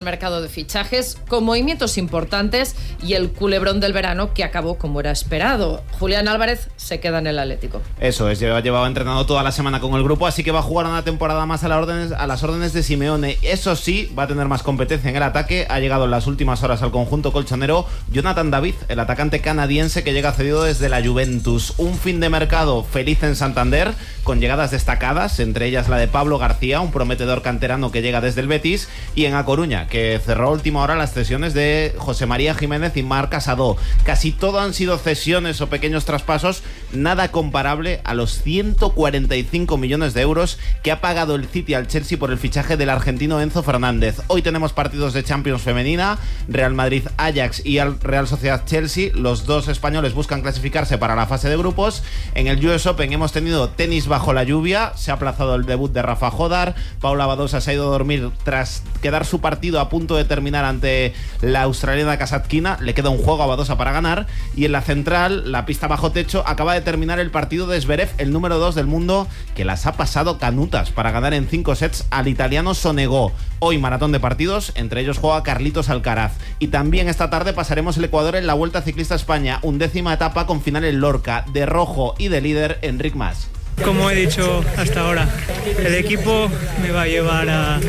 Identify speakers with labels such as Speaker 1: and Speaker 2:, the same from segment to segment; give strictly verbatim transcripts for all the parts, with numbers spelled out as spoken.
Speaker 1: mercado de fichajes con movimientos importantes y el culebrón del verano que acabó como era esperado. Julián Álvarez se queda en el Atlético.
Speaker 2: Eso es, lleva, llevaba entrenado toda la semana con el grupo, así que va a jugar una temporada más a, la órdenes, a las órdenes de Simeone. Eso sí, va a tener más competencia en el ataque. Ha llegado en las últimas horas al conjunto colchonero Jonathan David, el atacante canadiense que llega cedido desde la Juventus. Un fin de mercado feliz en Santander, con llegadas destacadas, entre ellas la de Pablo García, un prometedor canterano que llega desde el Betis, y en A Coruña, que cerró a última hora las cesiones de José María Jiménez y Marc Casado. Casi todo han sido cesiones o pequeños traspasos, nada comparable a los ciento cuarenta y cinco millones de euros que ha pagado el City al Chelsea por el fichaje del argentino Enzo Fernández. Hoy tenemos partidos de Champions femenina, Real Madrid Ajax y Real Sociedad Chelsea. Los dos españoles buscan clasificarse para la fase de grupos. En el U S Open hemos tenido tenis bajo la lluvia, se ha aplazado el debut de Rafa Jodar, Paula Badosa se ha ido a dormir tras quedar su partido a punto de terminar ante la australiana Kasatkina. Le queda un juego a Badosa para ganar, y en la central, la pista bajo techo, acaba de terminar el partido de Zverev, el número dos del mundo, que las ha pasado canutas para ganar en cinco sets al italiano Sonego. Hoy maratón de partidos, entre ellos juega Carlitos Alcaraz, y también esta tarde pasaremos el Ecuador en la Vuelta Ciclista España, undécima etapa con final en Lorca, de rojo y de líder Enric Mas.
Speaker 3: Como he dicho hasta ahora, el equipo me va a llevar a,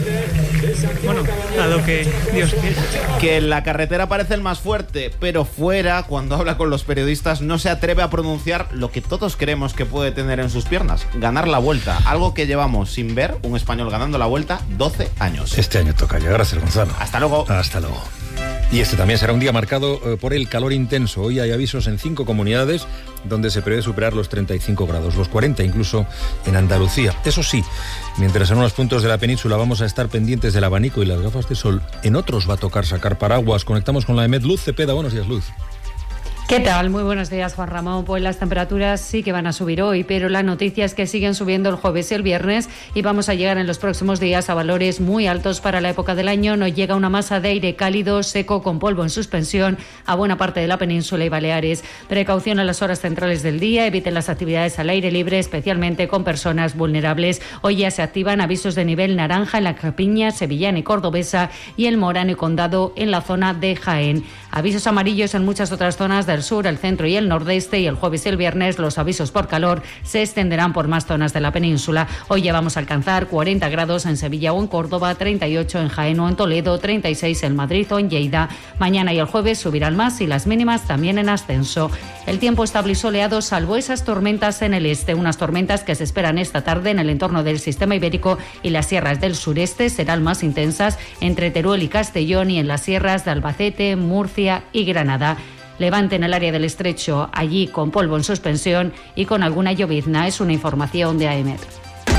Speaker 3: bueno, a lo que Dios quiere.
Speaker 2: Que en la carretera parece el más fuerte, pero fuera, cuando habla con los periodistas, no se atreve a pronunciar lo que todos creemos que puede tener en sus piernas: ganar la Vuelta, algo que llevamos sin ver un español ganando la Vuelta doce años.
Speaker 4: Este año toca llegar a ser Gonzalo.
Speaker 2: Hasta luego.
Speaker 4: Hasta luego. Y este también será un día marcado eh, por el calor intenso. Hoy hay avisos en cinco comunidades donde se prevé superar los treinta y cinco grados, los cuarenta incluso en Andalucía. Eso sí, mientras en unos puntos de la península vamos a estar pendientes del abanico y las gafas de sol, en otros va a tocar sacar paraguas. Conectamos con la EMET. Luz Cepeda, buenos días, Luz.
Speaker 5: ¿Qué tal? Muy buenos días, Juan Ramón. Pues las temperaturas sí que van a subir hoy, pero la noticia es que siguen subiendo el jueves y el viernes y vamos a llegar en los próximos días a valores muy altos para la época del año. Nos llega una masa de aire cálido, seco, con polvo en suspensión a buena parte de la península y Baleares. Precaución a las horas centrales del día, eviten las actividades al aire libre, especialmente con personas vulnerables. Hoy ya se activan avisos de nivel naranja en la Campiña, Sevillana y Cordobesa, y el Morán y Condado en la zona de Jaén. Avisos amarillos en muchas otras zonas del sur, el centro y el nordeste, y el jueves y el viernes los avisos por calor se extenderán por más zonas de la península. Hoy ya vamos a alcanzar cuarenta grados en Sevilla o en Córdoba, treinta y ocho en Jaén o en Toledo, treinta y seis en Madrid o en Lleida. Mañana y el jueves subirán más y las mínimas también en ascenso. El tiempo estable y soleado, salvo esas tormentas en el este, unas tormentas que se esperan esta tarde en el entorno del sistema ibérico y las sierras del sureste serán más intensas entre Teruel y Castellón, y en las sierras de Albacete, Murcia y Granada. Levante en el área del Estrecho, allí con polvo en suspensión y con alguna llovizna. Es una información de A E M E T.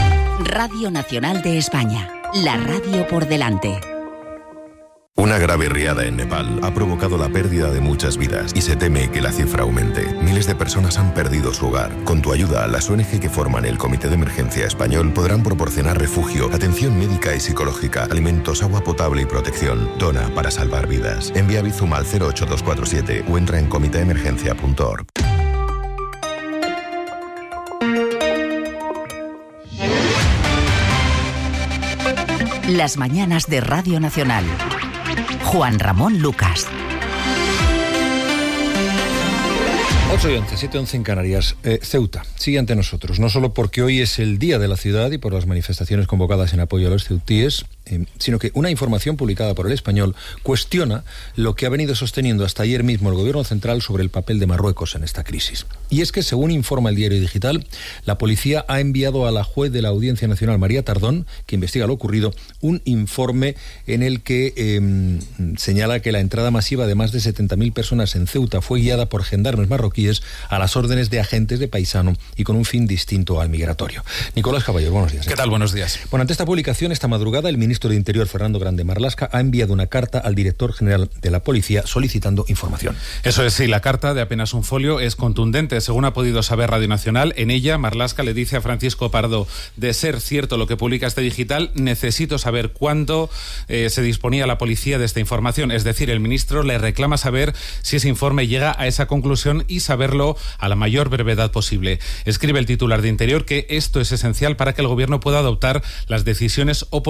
Speaker 6: Radio Nacional de España, la radio por delante.
Speaker 7: Una grave riada en Nepal ha provocado la pérdida de muchas vidas y se teme que la cifra aumente. Miles de personas han perdido su hogar. Con tu ayuda, las O N G que forman el Comité de Emergencia Español podrán proporcionar refugio, atención médica y psicológica, alimentos, agua potable y protección. Dona para salvar vidas. Envía Bizum al cero ocho dos cuatro siete o entra en comité emergencia punto org.
Speaker 6: Las mañanas de Radio Nacional. Juan Ramón Lucas.
Speaker 4: ocho y once, siete y once en Canarias. Eh, Ceuta sigue ante nosotros, no solo porque hoy es el día de la ciudad y por las manifestaciones convocadas en apoyo a los ceutíes, eh, sino que una información publicada por El Español cuestiona lo que ha venido sosteniendo hasta ayer mismo el Gobierno Central sobre el papel de Marruecos en esta crisis. Y es que, según informa el Diario Digital, la policía ha enviado a la juez de la Audiencia Nacional, María Tardón, que investiga lo ocurrido, un informe en el que eh, señala que la entrada masiva de más de setenta mil personas en Ceuta fue guiada por gendarmes marroquíes a las órdenes de agentes de Paisano y con un fin distinto al migratorio. Nicolás Caballero, buenos días.
Speaker 8: ¿Qué tal? Buenos días.
Speaker 4: Bueno, ante esta publicación, esta madrugada, el ministro de Interior, Fernando Grande Marlaska, ha enviado una carta al director general de la policía solicitando información.
Speaker 8: Eso es, sí, la carta, de apenas un folio, es contundente. Según ha podido saber Radio Nacional, en ella Marlaska le dice a Francisco Pardo: de ser cierto lo que publica este digital, necesito saber cuándo eh, se disponía la policía de esta información. Es decir, el ministro le reclama saber si ese informe llega a esa conclusión y saberlo a la mayor brevedad posible. Escribe el titular de Interior que esto es esencial para que el gobierno pueda adoptar las decisiones oportunas en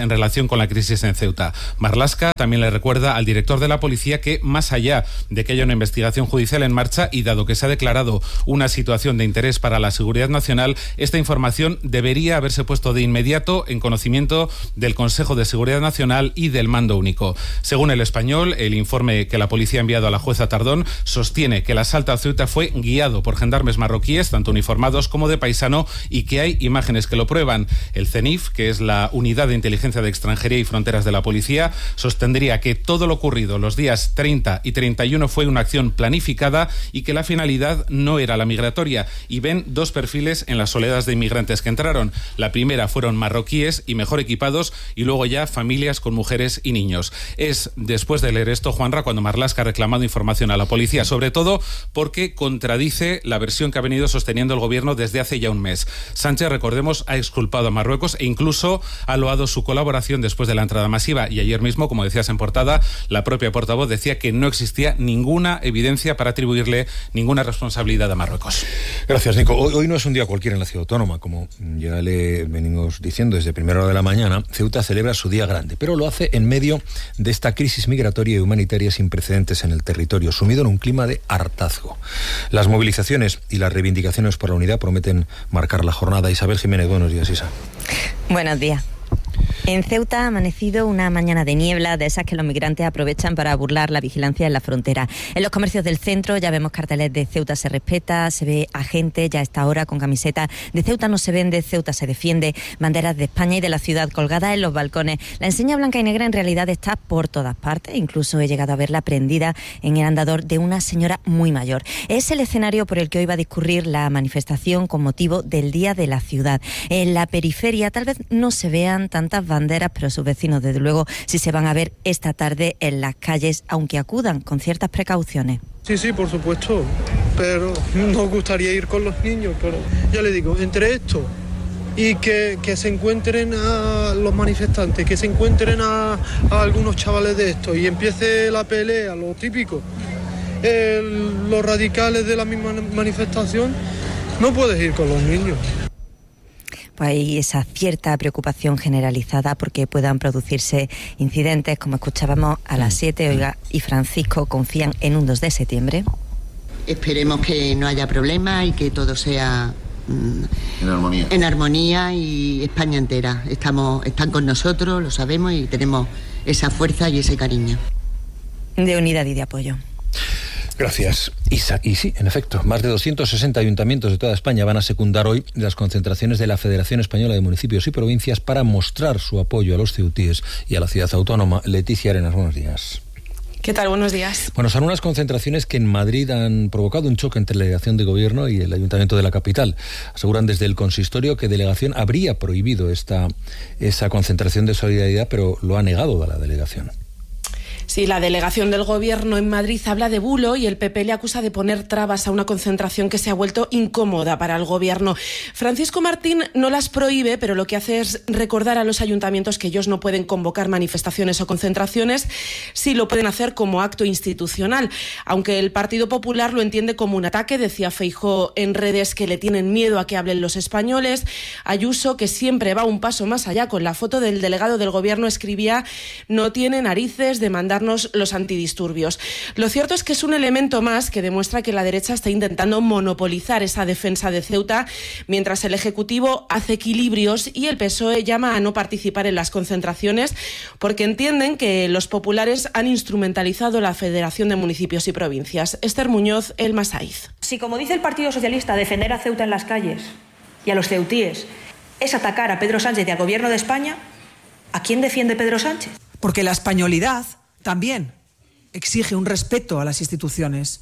Speaker 8: en relación con la crisis en Ceuta. Marlaska también le recuerda al director de la policía que, más allá de que haya una investigación judicial en marcha y dado que se ha declarado una situación de interés para la seguridad nacional, esta información debería haberse puesto de inmediato en conocimiento del Consejo de Seguridad Nacional y del Mando Único. Según El Español, el informe que la policía ha enviado a la jueza Tardón sostiene que el asalto a Ceuta fue guiado por gendarmes marroquíes, tanto uniformados como de paisano, y que hay imágenes que lo prueban. El CENIF, que es la Unidad de Inteligencia de Extranjería y Fronteras de la Policía, sostendría que todo lo ocurrido los días treinta y treinta y uno fue una acción planificada y que la finalidad no era la migratoria, y ven dos perfiles en las oleadas de inmigrantes que entraron. La primera fueron marroquíes y mejor equipados, y luego ya familias con mujeres y niños. Es después de leer esto, Juanra, cuando Marlaska ha reclamado información a la policía, sobre todo porque contradice la versión que ha venido sosteniendo el gobierno desde hace ya un mes. Sánchez, recordemos, ha exculpado a Marruecos e incluso ha loado su colaboración después de la entrada masiva, y ayer mismo, como decías en portada, la propia portavoz decía que no existía ninguna evidencia para atribuirle ninguna responsabilidad a Marruecos.
Speaker 4: Gracias, Nico. Hoy, hoy no es un día cualquiera en la ciudad autónoma, como ya le venimos diciendo desde primera hora de la mañana. Ceuta celebra su día grande, pero lo hace en medio de esta crisis migratoria y humanitaria sin precedentes en el territorio, sumido en un clima de hartazgo. Las movilizaciones y las reivindicaciones por la unidad prometen marcar la jornada. Isabel Jiménez, buenos días, Isa.
Speaker 9: Buenos días. En Ceuta ha amanecido una mañana de niebla, de esas que los migrantes aprovechan para burlar la vigilancia en la frontera. En los comercios del centro ya vemos carteles de Ceuta se respeta, se ve a gente ya a esta hora con camisetas de Ceuta no se vende, Ceuta se defiende, banderas de España y de la ciudad colgadas en los balcones. La enseña blanca y negra en realidad está por todas partes, incluso he llegado a verla prendida en el andador de una señora muy mayor. Es el escenario por el que hoy va a discurrir la manifestación con motivo del Día de la Ciudad. En la periferia tal vez no se vean tantas banderas, pero sus vecinos desde luego sí se van a ver esta tarde en las calles, aunque acudan con ciertas precauciones.
Speaker 10: Sí, sí, por supuesto, pero nos gustaría ir con los niños, pero ya le digo, entre esto y que, que se encuentren a los manifestantes, que se encuentren a, a algunos chavales de esto y empiece la pelea, lo típico, el, los radicales de la misma manifestación, no puedes ir con los niños.
Speaker 9: Pues hay esa cierta preocupación generalizada porque puedan producirse incidentes, como escuchábamos a las siete. Oiga, y Francisco confían en un dos de septiembre.
Speaker 11: Esperemos que no haya problemas y que todo sea mmm, en armonía. En armonía y España entera. Estamos, están con nosotros, lo sabemos y tenemos esa fuerza y ese cariño.
Speaker 9: De unidad y de apoyo.
Speaker 4: Gracias, Isa. Y sí, en efecto, más de doscientos sesenta ayuntamientos de toda España van a secundar hoy las concentraciones de la Federación Española de Municipios y Provincias para mostrar su apoyo a los ceutíes y a la ciudad autónoma. Leticia Arenas, buenos días.
Speaker 12: ¿Qué tal? Buenos días.
Speaker 4: Bueno, son unas concentraciones que en Madrid han provocado un choque entre la delegación de gobierno y el ayuntamiento de la capital. Aseguran desde el consistorio que delegación habría prohibido esta, esa concentración de solidaridad, pero lo ha negado a la delegación.
Speaker 12: Sí, la delegación del Gobierno en Madrid habla de bulo y el P P le acusa de poner trabas a una concentración que se ha vuelto incómoda para el Gobierno. Francisco Martín no las prohíbe, pero lo que hace es recordar a los ayuntamientos que ellos no pueden convocar manifestaciones o concentraciones, sí lo pueden hacer como acto institucional. Aunque el Partido Popular lo entiende como un ataque, decía Feijóo en redes que le tienen miedo a que hablen los españoles. Ayuso, que siempre va un paso más allá, con la foto del delegado del Gobierno, escribía: no tiene narices de mandar los antidisturbios. Lo cierto es que es un elemento más que demuestra que la derecha está intentando monopolizar esa defensa de Ceuta, mientras el Ejecutivo hace equilibrios y el P S O E llama a no participar en las concentraciones porque entienden que los populares han instrumentalizado la Federación de Municipios y Provincias. Esther Muñoz, El Masaiz.
Speaker 13: Si, como dice el Partido Socialista, defender a Ceuta en las calles y a los ceutíes es atacar a Pedro Sánchez y al Gobierno de España, ¿a quién defiende Pedro Sánchez?
Speaker 14: Porque la españolidad también exige un respeto a las instituciones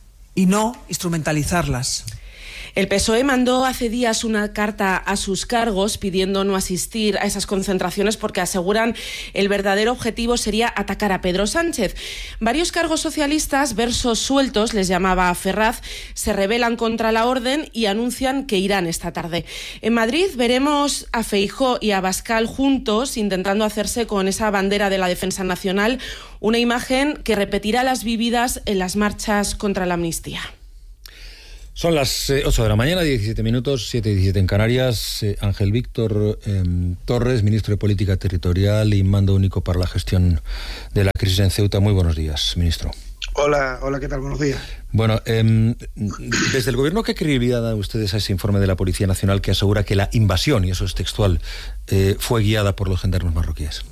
Speaker 14: y no instrumentalizarlas.
Speaker 12: El P S O E mandó hace días una carta a sus cargos pidiendo no asistir a esas concentraciones porque aseguran el verdadero objetivo sería atacar a Pedro Sánchez. Varios cargos socialistas, versos sueltos, les llamaba a Ferraz, se rebelan contra la orden y anuncian que irán esta tarde. En Madrid veremos a Feijóo y a Abascal juntos intentando hacerse con esa bandera de la defensa nacional, una imagen que repetirá las vividas en las marchas contra la amnistía.
Speaker 4: Son las eh, ocho de la mañana, diecisiete minutos, siete y diecisiete en Canarias. Eh, Ángel Víctor eh, Torres, ministro de Política Territorial y mando único para la gestión de la crisis en Ceuta. Muy buenos días, ministro.
Speaker 15: Hola, hola, ¿qué tal? Buenos días.
Speaker 4: Bueno, eh, desde el Gobierno, ¿qué credibilidad dan ustedes a ese informe de la Policía Nacional que asegura que la invasión, y eso es textual, eh, fue guiada por los gendarmes marroquíes?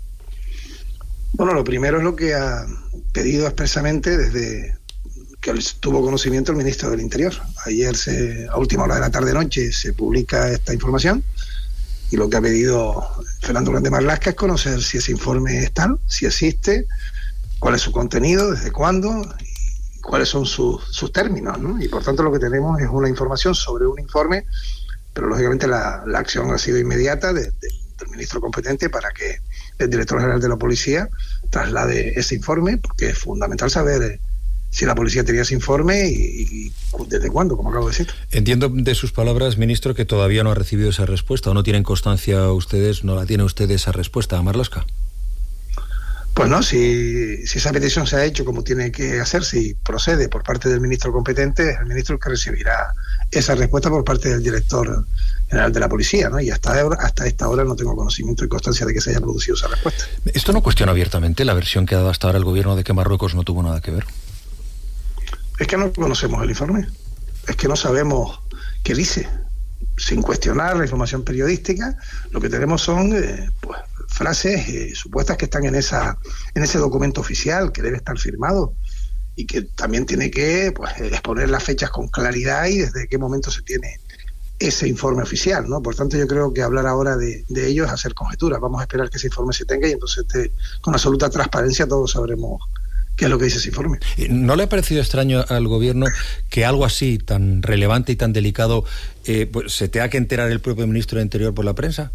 Speaker 15: Bueno, lo primero es lo que ha pedido expresamente desde que tuvo conocimiento el ministro del Interior. Ayer, se, a última hora de la tarde-noche, se publica esta información y lo que ha pedido Fernando Grande Marlaska es conocer si ese informe es tal, si existe, cuál es su contenido, desde cuándo y cuáles son sus, sus términos, ¿no? Y por tanto lo que tenemos es una información sobre un informe, pero lógicamente la, la acción ha sido inmediata de, de, del ministro competente para que el director general de la policía traslade ese informe, porque es fundamental saber eh, si la policía tenía ese informe y, y desde cuándo, como acabo de decir.
Speaker 4: Entiendo de sus palabras, ministro, que todavía no ha recibido esa respuesta, o no tienen constancia ustedes, no la tiene usted esa respuesta a Marlaska.
Speaker 15: Pues no, si, si esa petición se ha hecho como tiene que hacerse y procede por parte del ministro competente, es el ministro el que recibirá esa respuesta por parte del director general de la policía, ¿no? Y hasta, ahora, hasta esta hora no tengo conocimiento y constancia de que se haya producido esa respuesta.
Speaker 4: ¿Esto no cuestiona abiertamente la versión que ha dado hasta ahora el gobierno de que Marruecos no tuvo nada que ver?
Speaker 15: Es que no conocemos el informe, es que no sabemos qué dice. Sin cuestionar la información periodística, lo que tenemos son eh, pues, frases eh, supuestas que están en esa en ese documento oficial que debe estar firmado y que también tiene que pues, exponer las fechas con claridad y desde qué momento se tiene ese informe oficial, ¿no? Por tanto, yo creo que hablar ahora de, de ello es hacer conjeturas. Vamos a esperar que ese informe se tenga y entonces te, con absoluta transparencia todos sabremos qué es lo que dice ese informe.
Speaker 4: ¿No le ha parecido extraño al gobierno que algo así tan relevante y tan delicado eh, pues, se tenga que enterar el propio ministro de Interior por la prensa?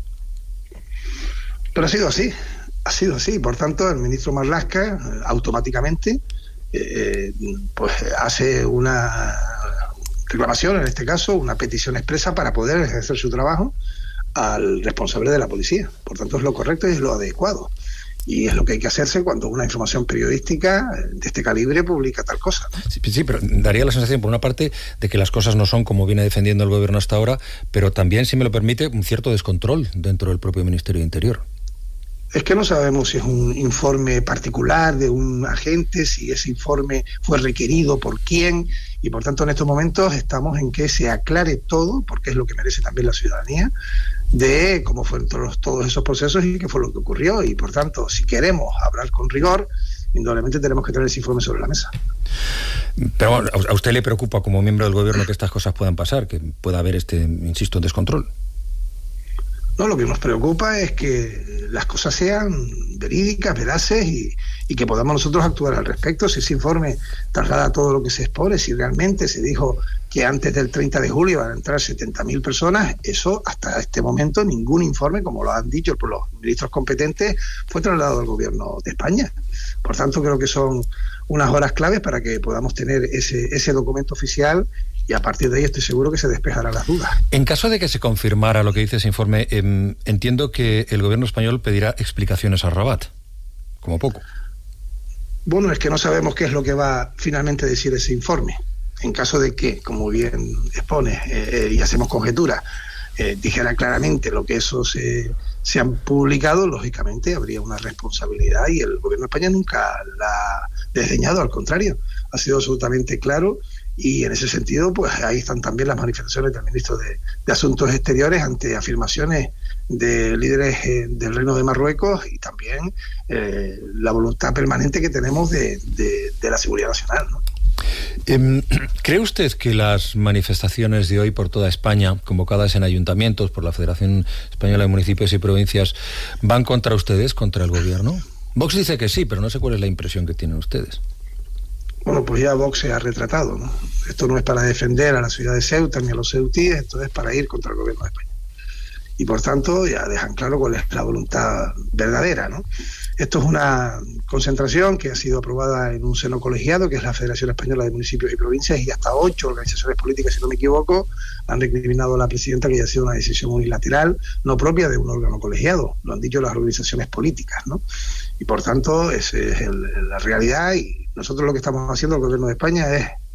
Speaker 15: Pero ha sido así, ha sido así. Por tanto, el ministro Marlaska automáticamente eh, pues hace una reclamación, en este caso, una petición expresa para poder ejercer su trabajo al responsable de la policía. Por tanto, es lo correcto y es lo adecuado. Y es lo que hay que hacerse cuando una información periodística de este calibre publica tal cosa, ¿no?
Speaker 4: Sí, sí, pero daría la sensación, por una parte, de que las cosas no son como viene defendiendo el gobierno hasta ahora, pero también, si me lo permite, un cierto descontrol dentro del propio Ministerio de Interior.
Speaker 15: Es que no sabemos si es un informe particular de un agente, si ese informe fue requerido por quién, y por tanto en estos momentos estamos en que se aclare todo, porque es lo que merece también la ciudadanía, de cómo fueron todos, todos esos procesos y qué fue lo que ocurrió. Y por tanto, si queremos hablar con rigor, indudablemente tenemos que traer ese informe sobre la mesa.
Speaker 4: Pero ¿a usted le preocupa como miembro del gobierno que estas cosas puedan pasar, que pueda haber este, insisto, descontrol?
Speaker 15: No, lo que nos preocupa es que las cosas sean verídicas, veraces y, y que podamos nosotros actuar al respecto. Si ese informe traslada todo lo que se expone, si realmente se dijo que antes del treinta de julio van a entrar setenta mil personas, eso hasta este momento ningún informe, como lo han dicho por los ministros competentes, fue trasladado al gobierno de España. Por tanto, creo que son unas horas claves para que podamos tener ese, ese documento oficial y a partir de ahí estoy seguro que se despejarán las dudas.
Speaker 4: En caso de que se confirmara lo que dice ese informe, eh, entiendo que el gobierno español pedirá explicaciones a Rabat, como poco.
Speaker 15: Bueno, es que no sabemos qué es lo que va finalmente a decir ese informe. En caso de que, como bien expone, eh, y hacemos conjeturas, eh, dijera claramente lo que eso se, se han publicado, lógicamente habría una responsabilidad y el gobierno de España nunca la ha desdeñado, al contrario, ha sido absolutamente claro. Y en ese sentido, pues ahí están también las manifestaciones del ministro de, de Asuntos Exteriores ante afirmaciones de líderes eh, del Reino de Marruecos y también eh, la voluntad permanente que tenemos de, de, de la seguridad nacional, ¿no?
Speaker 4: Eh, ¿Cree usted que las manifestaciones de hoy por toda España, convocadas en ayuntamientos por la Federación Española de Municipios y Provincias, van contra ustedes, contra el gobierno? Vox dice que sí, pero no sé cuál es la impresión que tienen ustedes.
Speaker 15: Bueno, pues ya Vox se ha retratado, ¿no? Esto no es para defender a la ciudad de Ceuta ni a los ceutíes, esto es para ir contra el gobierno de España. Y por tanto ya dejan claro cuál es la voluntad verdadera, ¿no? Esto es una concentración que ha sido aprobada en un seno colegiado, que es la Federación Española de Municipios y Provincias, y hasta ocho organizaciones políticas, si no me equivoco, han recriminado a la presidenta que haya sido una decisión unilateral, no propia de un órgano colegiado, lo han dicho las organizaciones políticas, ¿no? Y por tanto, esa es el, la realidad, y nosotros lo que estamos haciendo, el gobierno de España, es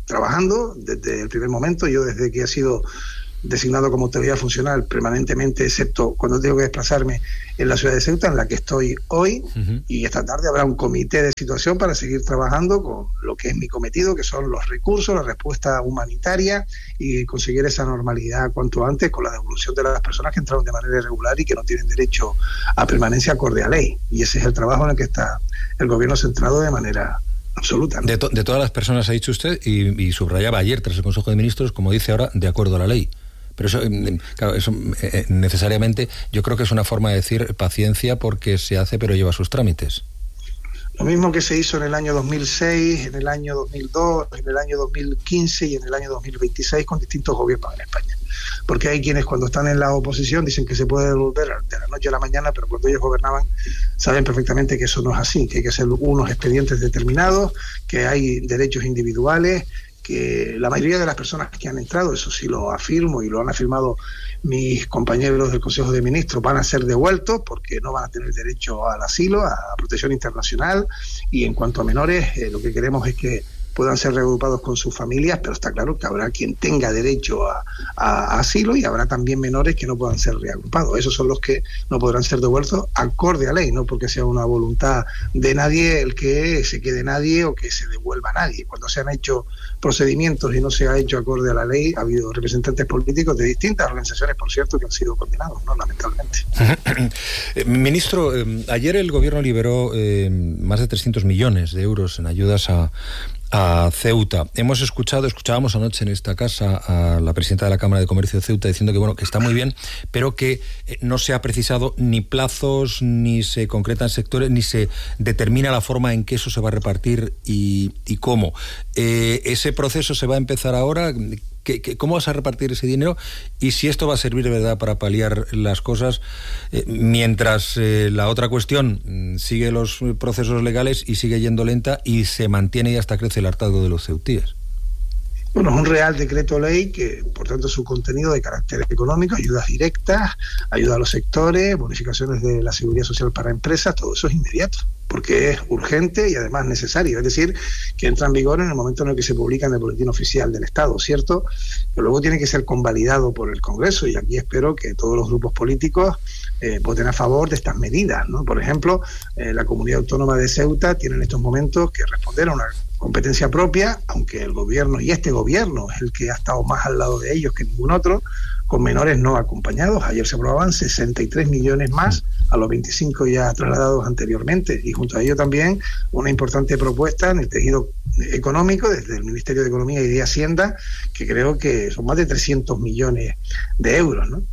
Speaker 15: trabajando desde el primer momento. Yo desde que he sido designado como autoridad funcional permanentemente, excepto cuando tengo que desplazarme en la ciudad de Ceuta, en la que estoy hoy, uh-huh. y esta tarde habrá un comité de situación para seguir trabajando con lo que es mi cometido, que son los recursos, la respuesta humanitaria y conseguir esa normalidad cuanto antes con la devolución de las personas que entraron de manera irregular y que no tienen derecho a permanencia acorde a ley. Y ese es el trabajo en el que está el gobierno centrado de manera absoluta, ¿no?
Speaker 4: De, to- de todas las personas, ha dicho usted, y, y subrayaba ayer tras el Consejo de Ministros, como dice ahora, de acuerdo a la ley. Pero eso, claro, eso eh, necesariamente yo creo que es una forma de decir paciencia porque se hace pero lleva sus trámites.
Speaker 15: Lo mismo que se hizo en el año dos mil seis, en el año dos mil dos, en el año dos mil quince y en el año dos mil veintiséis con distintos gobiernos en España. Porque hay quienes cuando están en la oposición dicen que se puede devolver de la noche a la mañana, pero cuando ellos gobernaban saben perfectamente que eso no es así, que hay que hacer unos expedientes determinados, que hay derechos individuales, que la mayoría de las personas que han entrado, eso sí lo afirmo y lo han afirmado mis compañeros del Consejo de Ministros, van a ser devueltos porque no van a tener derecho al asilo, a protección internacional, y en cuanto a menores, eh, lo que queremos es que puedan ser reagrupados con sus familias, pero está claro que habrá quien tenga derecho a, a, a asilo y habrá también menores que no puedan ser reagrupados. Esos son los que no podrán ser devueltos acorde a ley, no porque sea una voluntad de nadie el que se quede nadie o que se devuelva a nadie. Cuando se han hecho procedimientos y no se ha hecho acorde a la ley, ha habido representantes políticos de distintas organizaciones, por cierto, que han sido condenados, ¿no? Lamentablemente.
Speaker 4: Ministro, eh, ayer el gobierno liberó eh, más de trescientos millones de euros en ayudas a a Ceuta. Hemos escuchado, escuchábamos anoche en esta casa a la presidenta de la Cámara de Comercio de Ceuta diciendo que bueno, que está muy bien, pero que eh, no se ha precisado ni plazos, ni se concretan sectores, ni se determina la forma en que eso se va a repartir y, y cómo. Eh, ese proceso se va a empezar ahora. ¿Qué, qué, ¿Cómo vas a repartir ese dinero? Y si esto va a servir de verdad para paliar las cosas, eh, mientras eh, la otra cuestión mm, sigue los procesos legales y sigue yendo lenta y se mantiene y hasta crece el hartazgo de los ceutíes.
Speaker 15: Bueno, es un real decreto ley que, por tanto, su contenido de carácter económico, ayudas directas, ayuda a los sectores, bonificaciones de la seguridad social para empresas, todo eso es inmediato, porque es urgente y además necesario. Es decir, que entra en vigor en el momento en el que se publica en el Boletín Oficial del Estado, ¿cierto? Pero luego tiene que ser convalidado por el Congreso y aquí espero que todos los grupos políticos eh, voten a favor de estas medidas, ¿no? Por ejemplo, eh, la Comunidad Autónoma de Ceuta tiene en estos momentos que responder a una competencia propia, aunque el gobierno, y este gobierno es el que ha estado más al lado de ellos que ningún otro, con menores no acompañados. Ayer se aprobaban sesenta y tres millones más a los veinticinco ya trasladados anteriormente, y junto a ello también una importante propuesta en el tejido económico desde el Ministerio de Economía y de Hacienda, que creo que son más de trescientos millones de euros, ¿no?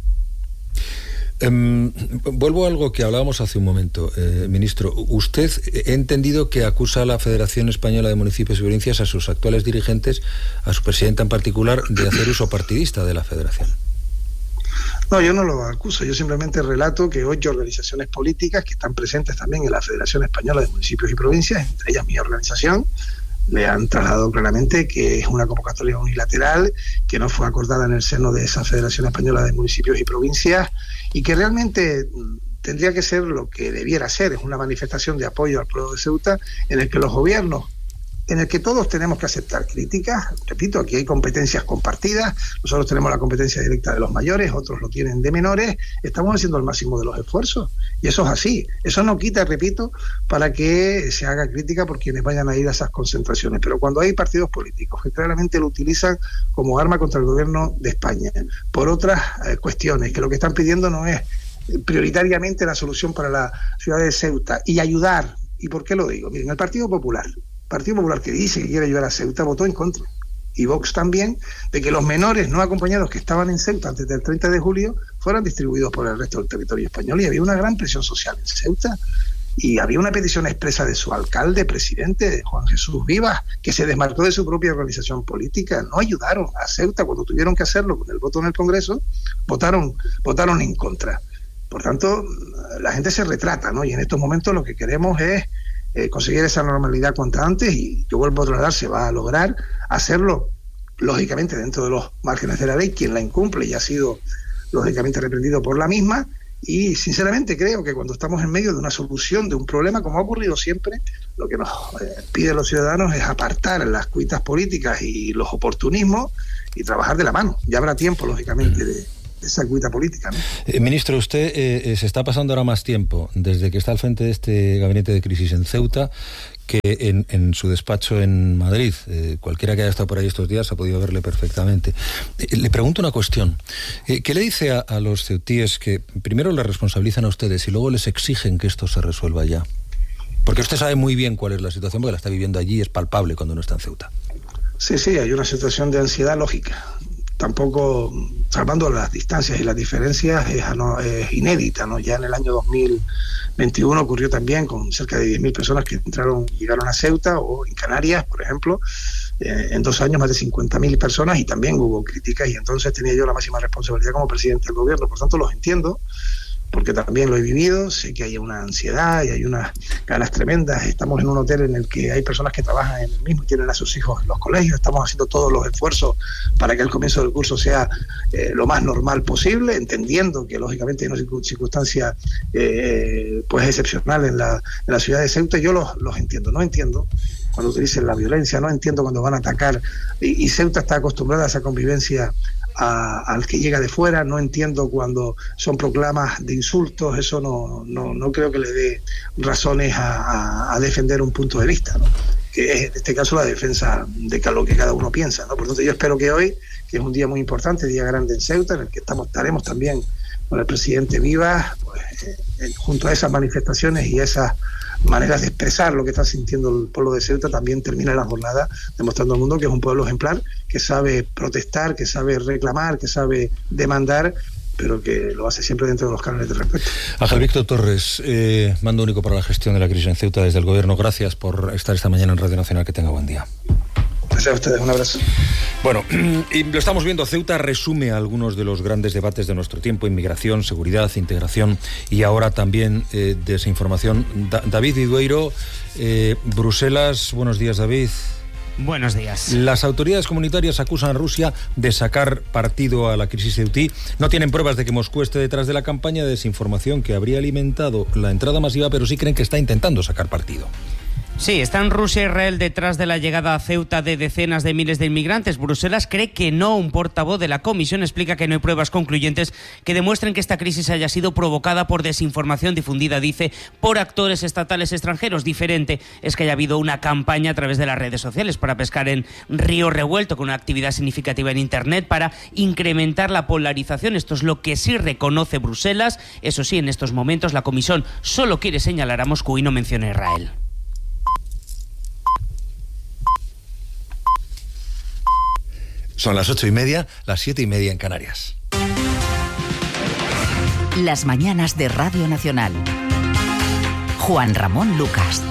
Speaker 4: Um, vuelvo a algo que hablábamos hace un momento, eh, ministro. Usted, he entendido que acusa a la Federación Española de Municipios y Provincias, a sus actuales dirigentes, a su presidenta en particular, de hacer uso partidista de la Federación.
Speaker 15: No, yo no lo acuso, yo simplemente relato que ocho organizaciones políticas que están presentes también en la Federación Española de Municipios y Provincias, entre ellas mi organización, le han trasladado claramente que es una convocatoria unilateral, que no fue acordada en el seno de esa Federación Española de Municipios y Provincias y que realmente tendría que ser lo que debiera ser, es una manifestación de apoyo al pueblo de Ceuta en el que los gobiernos, en el que todos tenemos que aceptar críticas. Repito, aquí hay competencias compartidas, nosotros tenemos la competencia directa de los mayores, otros lo tienen de menores, estamos haciendo el máximo de los esfuerzos, y eso es así. Eso no quita, repito, para que se haga crítica por quienes vayan a ir a esas concentraciones, pero cuando hay partidos políticos que claramente lo utilizan como arma contra el gobierno de España, por otras eh, cuestiones, que lo que están pidiendo no es prioritariamente la solución para la ciudad de Ceuta, y ayudar, ¿y por qué lo digo? Miren, el Partido Popular, Partido Popular que dice que quiere ayudar a Ceuta, votó en contra, y Vox también, de que los menores no acompañados que estaban en Ceuta antes del treinta de julio fueran distribuidos por el resto del territorio español, y había una gran presión social en Ceuta, y había una petición expresa de su alcalde, presidente, de Juan Jesús Vivas, que se desmarcó de su propia organización política. No ayudaron a Ceuta cuando tuvieron que hacerlo con el voto en el Congreso, votaron, votaron en contra. Por tanto, la gente se retrata, ¿no? Y en estos momentos lo que queremos es Eh, conseguir esa normalidad cuanto antes, y yo vuelvo a trasladar, se va a lograr hacerlo lógicamente dentro de los márgenes de la ley. Quien la incumple ya ha sido lógicamente reprendido por la misma, Y sinceramente creo que cuando estamos en medio de una solución de un problema, como ha ocurrido siempre, lo que nos eh, piden los ciudadanos es apartar las cuitas políticas y los oportunismos y trabajar de la mano. Ya habrá tiempo, lógicamente, de, de esa cuita política, ¿no?
Speaker 4: Eh, ministro, usted eh, se está pasando ahora más tiempo desde que está al frente de este gabinete de crisis en Ceuta que en, en su despacho en Madrid. Eh, cualquiera que haya estado por ahí estos días ha podido verle perfectamente. Eh, le pregunto una cuestión. Eh, ¿Qué le dice a, a los ceutíes que primero les responsabilizan a ustedes y luego les exigen que esto se resuelva ya? Porque usted sabe muy bien cuál es la situación, porque la está viviendo allí, es palpable cuando no está en Ceuta.
Speaker 15: Sí, sí, hay una situación de ansiedad lógica. Tampoco, salvando las distancias y las diferencias, es, no, es inédita, ¿no? Ya en el año dos mil veintiuno ocurrió también con cerca de diez mil personas que entraron, llegaron a Ceuta, o en Canarias, por ejemplo, eh, en dos años más de cincuenta mil personas, y también hubo críticas, y entonces tenía yo la máxima responsabilidad como presidente del gobierno. Por tanto, los entiendo, porque también lo he vivido, sé que hay una ansiedad y hay unas ganas tremendas. Estamos en un hotel en el que hay personas que trabajan en el mismo y tienen a sus hijos en los colegios. Estamos haciendo todos los esfuerzos para que el comienzo del curso sea eh, lo más normal posible, entendiendo que lógicamente hay una circunstancia eh, pues excepcional en la, en la ciudad de Ceuta. Yo los, los entiendo, no entiendo cuando utilicen la violencia, no entiendo cuando van a atacar, y, y Ceuta está acostumbrada a esa convivencia A, al que llega de fuera. No entiendo cuando son proclamas de insultos. Eso no, no, no creo que le dé razones a, a, a defender un punto de vista, ¿no? Que es en este caso la defensa de lo que cada uno piensa, ¿no? Por tanto, yo espero que hoy, que es un día muy importante, día grande en Ceuta, en el que estamos, estaremos también con el presidente Vivas, pues, eh, junto a esas manifestaciones y esas maneras de expresar lo que está sintiendo el pueblo de Ceuta, también termina la jornada demostrando al mundo que es un pueblo ejemplar, que sabe protestar, que sabe reclamar, que sabe demandar, pero que lo hace siempre dentro de los cánones de respeto.
Speaker 4: Ángel Víctor Torres, eh, mando único para la gestión de la crisis en Ceuta desde el Gobierno. Gracias por estar esta mañana en Radio Nacional. Que tenga buen día.
Speaker 15: Gracias a ustedes, un abrazo.
Speaker 4: Bueno, y lo estamos viendo. Ceuta resume algunos de los grandes debates de nuestro tiempo: inmigración, seguridad, integración y ahora también eh, desinformación. Da- David Idueiro, eh, Bruselas. Buenos días, David.
Speaker 16: Buenos días.
Speaker 4: Las autoridades comunitarias acusan a Rusia de sacar partido a la crisis ceutí. No tienen pruebas de que Moscú esté detrás de la campaña de desinformación que habría alimentado la entrada masiva, pero sí creen que está intentando sacar partido.
Speaker 16: Sí, están Rusia e Israel detrás de la llegada a Ceuta de decenas de miles de inmigrantes. Bruselas cree que no. Un portavoz de la Comisión explica que no hay pruebas concluyentes que demuestren que esta crisis haya sido provocada por desinformación difundida, dice, por actores estatales extranjeros. Diferente es que haya habido una campaña a través de las redes sociales para pescar en río revuelto, con una actividad significativa en Internet para incrementar la polarización. Esto es lo que sí reconoce Bruselas. Eso sí, en estos momentos la Comisión solo quiere señalar a Moscú y no menciona a Israel.
Speaker 4: Son las ocho y media, las siete y media en Canarias.
Speaker 6: Las mañanas de Radio Nacional. Juan Ramón Lucas.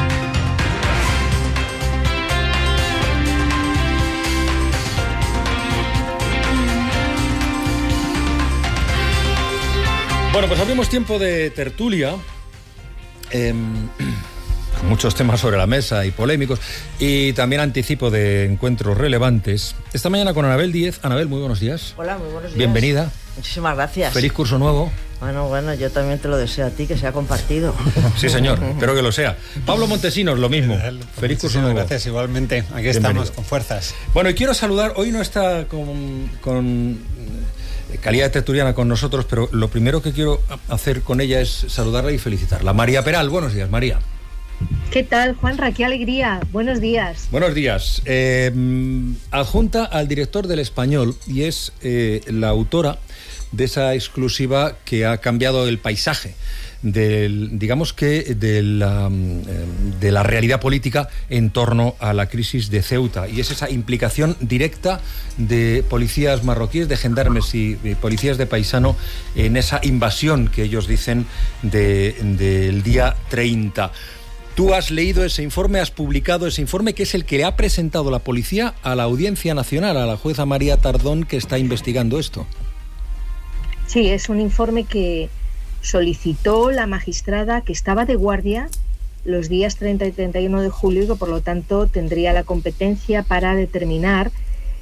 Speaker 4: Bueno, pues abrimos tiempo de tertulia. Eh, Muchos temas sobre la mesa y polémicos, y también anticipo de encuentros relevantes. Esta mañana con Anabel Díez. Anabel, muy buenos días.
Speaker 17: Hola, muy buenos días.
Speaker 4: Bienvenida.
Speaker 17: Muchísimas gracias.
Speaker 4: Feliz curso nuevo.
Speaker 17: Bueno, bueno, yo también te lo deseo a ti, que sea compartido.
Speaker 4: Sí, señor, espero que lo sea. Pablo Montesinos, lo mismo. Feliz curso nuevo.
Speaker 18: Gracias, igualmente. Aquí
Speaker 4: Bienvenido.
Speaker 18: Estamos con fuerzas.
Speaker 4: Bueno, y quiero saludar, hoy no está con, con calidad de tertuliana con nosotros, pero lo primero que quiero hacer con ella es saludarla y felicitarla. María Peral, buenos días, María.
Speaker 19: ¿Qué tal, Juanra? ¡Qué alegría! Buenos días.
Speaker 4: Buenos días. Eh, adjunta al director del Español y es eh, la autora de esa exclusiva que ha cambiado el paisaje del, digamos que de la, de la realidad política en torno a la crisis de Ceuta, y es esa implicación directa de policías marroquíes, de gendarmes y de policías de paisano en esa invasión que ellos dicen de, del día treinta. Tú has leído ese informe, has publicado ese informe, que es el que le ha presentado la policía a la Audiencia Nacional, a la jueza María Tardón, que está investigando esto.
Speaker 19: Sí, es un informe que solicitó la magistrada que estaba de guardia los días treinta y treinta y uno de julio y que por lo tanto tendría la competencia para determinar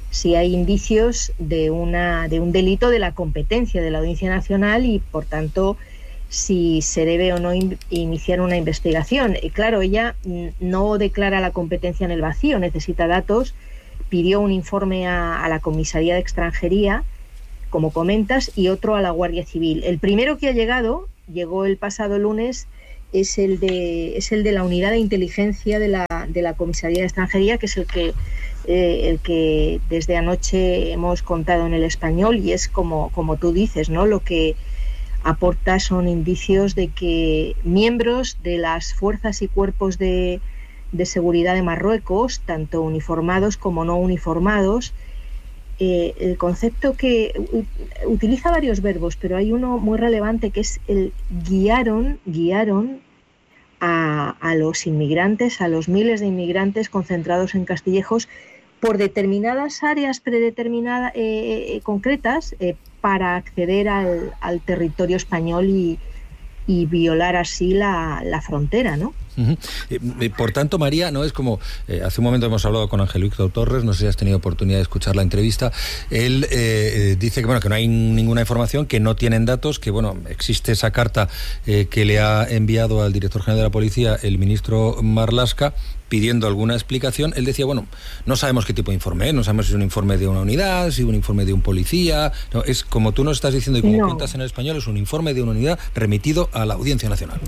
Speaker 19: si hay indicios de, una, de un delito de la competencia de la Audiencia Nacional y, por tanto, si se debe o no in, iniciar una investigación. Y claro, ella no declara la competencia en el vacío, necesita datos, pidió un informe a, a la Comisaría de Extranjería, como comentas, y otro a la Guardia Civil. El primero que ha llegado, llegó el pasado lunes, es el de, es el de la Unidad de Inteligencia de la, de la Comisaría de Extranjería, que es el que, eh, el que desde anoche hemos contado en El Español, y es como, como tú dices, ¿no? Lo que aporta son indicios de que miembros de las fuerzas y cuerpos de, de seguridad de Marruecos, tanto uniformados como no uniformados, eh, el concepto que utiliza varios verbos, pero hay uno muy relevante que es el guiaron, guiaron a, a los inmigrantes, a los miles de inmigrantes concentrados en Castillejos por determinadas áreas predeterminadas, eh, eh, concretas, eh, para acceder al, al territorio español y, y violar así la, la frontera, ¿no?
Speaker 4: Uh-huh. Eh, por tanto, María, no es como eh, hace un momento hemos hablado con Ángel Víctor Torres, no sé si has tenido oportunidad de escuchar la entrevista. Él eh, dice que bueno que no hay ninguna información, que no tienen datos, que bueno existe esa carta eh, que le ha enviado al director general de la policía el ministro Marlaska pidiendo alguna explicación. Él decía, bueno, no sabemos qué tipo de informe es, no sabemos si es un informe de una unidad, si es un informe de un policía, no, es como tú nos estás diciendo y como
Speaker 19: no.
Speaker 4: cuentas en el Español, es un informe de una unidad remitido a la Audiencia Nacional.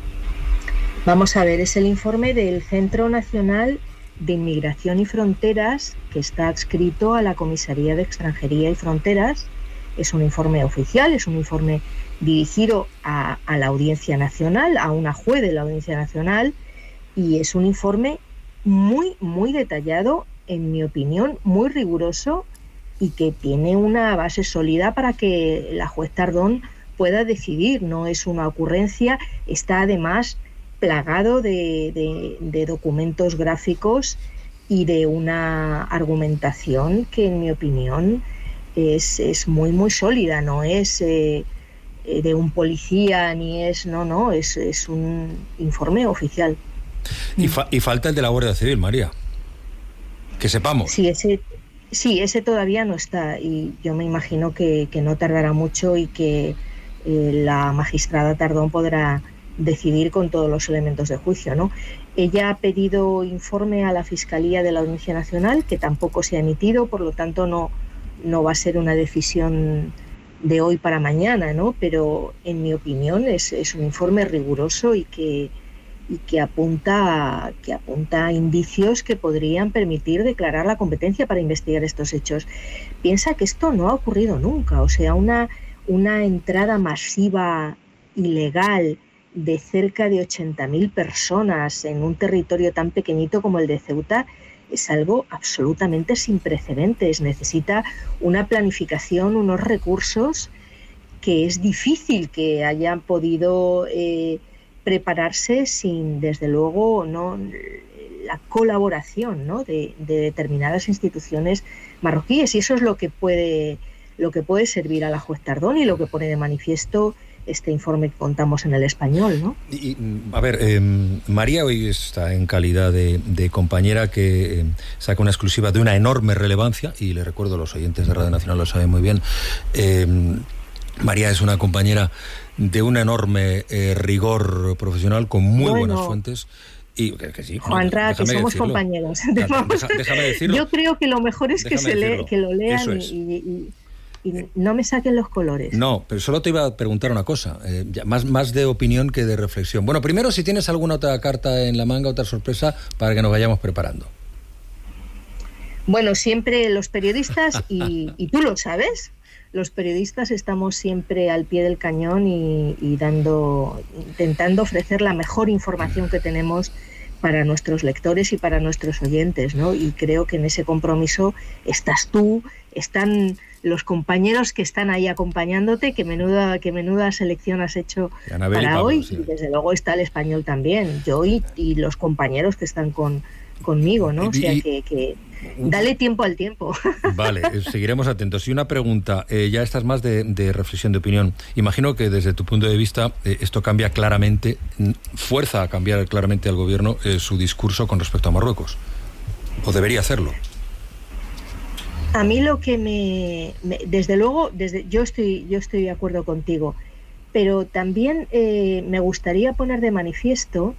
Speaker 19: Vamos a ver, es el informe del Centro Nacional de Inmigración y Fronteras, que está adscrito a la Comisaría de Extranjería y Fronteras. Es un informe oficial, es un informe dirigido a, a la Audiencia Nacional, a una juez de la Audiencia Nacional, y es un informe muy, muy detallado, en mi opinión, muy riguroso, y que tiene una base sólida para que la juez Tardón pueda decidir. No es una ocurrencia, está además plagado de, de, de documentos gráficos y de una argumentación que, en mi opinión, es, es muy, muy sólida. No es eh, de un policía, ni es... No, no, es, es un informe oficial.
Speaker 4: Y, fa- y falta el de la Guardia Civil, María. Que sepamos.
Speaker 19: Sí, ese, sí, ese todavía no está, y yo me imagino que, que no tardará mucho y que eh, la magistrada Tardón podrá decidir con todos los elementos de juicio, ¿no? Ella ha pedido informe a la Fiscalía de la Audiencia Nacional, que tampoco se ha emitido, por lo tanto no, no va a ser una decisión de hoy para mañana, ¿no? Pero en mi opinión es, es un informe riguroso y que, y que apunta, que apunta a indicios que podrían permitir declarar la competencia para investigar estos hechos. Piensa que esto no ha ocurrido nunca, o sea, una, una entrada masiva, ilegal, de cerca de ochenta mil personas en un territorio tan pequeñito como el de Ceuta es algo absolutamente sin precedentes. Necesita una planificación, unos recursos que es difícil que hayan podido eh, prepararse sin, desde luego, no la colaboración, ¿no? de, de determinadas instituciones marroquíes, y eso es lo que puede lo que puede servir a la juez Tardón y lo que pone de manifiesto este informe que contamos en El Español, ¿no?
Speaker 4: Y, a ver, eh, María hoy está en calidad de, de compañera que eh, saca una exclusiva de una enorme relevancia, y le recuerdo, los oyentes de Radio Nacional lo saben muy bien, eh, María es una compañera de un enorme eh, rigor profesional, con muy
Speaker 19: bueno,
Speaker 4: buenas fuentes. Y que, que sí,
Speaker 19: Juanra, no, que somos decirlo. compañeros.
Speaker 4: Deja, déjame decirlo.
Speaker 19: Yo creo que lo mejor es que, se lee, que lo lean
Speaker 4: es.
Speaker 19: y... y Y no me saquen los colores.
Speaker 4: No, pero solo te iba a preguntar una cosa, eh, ya, más, más de opinión que de reflexión. Bueno, primero, si tienes alguna otra carta en la manga, otra sorpresa, para que nos vayamos preparando.
Speaker 19: Bueno, siempre los periodistas, y, y tú lo sabes, los periodistas estamos siempre al pie del cañón y, y dando, intentando ofrecer la mejor información que tenemos para nuestros lectores y para nuestros oyentes, ¿no? Y creo que en ese compromiso estás tú, están los compañeros que están ahí acompañándote, que menuda, que menuda selección has hecho Anabel para Pablo, hoy, sí. Y desde luego está El Español también, yo y, y los compañeros que están con, conmigo, ¿no? O sea que, que dale tiempo al tiempo.
Speaker 4: Vale, seguiremos atentos. Y una pregunta, eh, ya estás más de, de reflexión, de opinión. Imagino que desde tu punto de vista eh, esto cambia claramente, fuerza a cambiar claramente al gobierno eh, su discurso con respecto a Marruecos, o debería hacerlo.
Speaker 19: A mí lo que me, me desde luego, desde yo estoy yo estoy de acuerdo contigo, pero también eh, me gustaría poner de manifiesto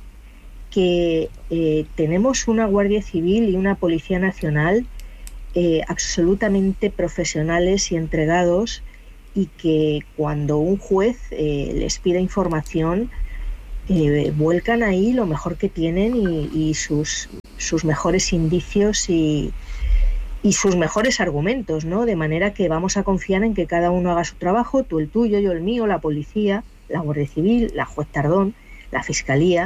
Speaker 19: que eh, tenemos una Guardia Civil y una Policía Nacional eh, absolutamente profesionales y entregados, y que cuando un juez eh, les pida información eh, vuelcan ahí lo mejor que tienen y, y sus, sus mejores indicios y, y sus mejores argumentos, ¿no? De manera que vamos a confiar en que cada uno haga su trabajo, tú el tuyo, yo el mío, la policía, la Guardia Civil, la juez Tardón, la Fiscalía,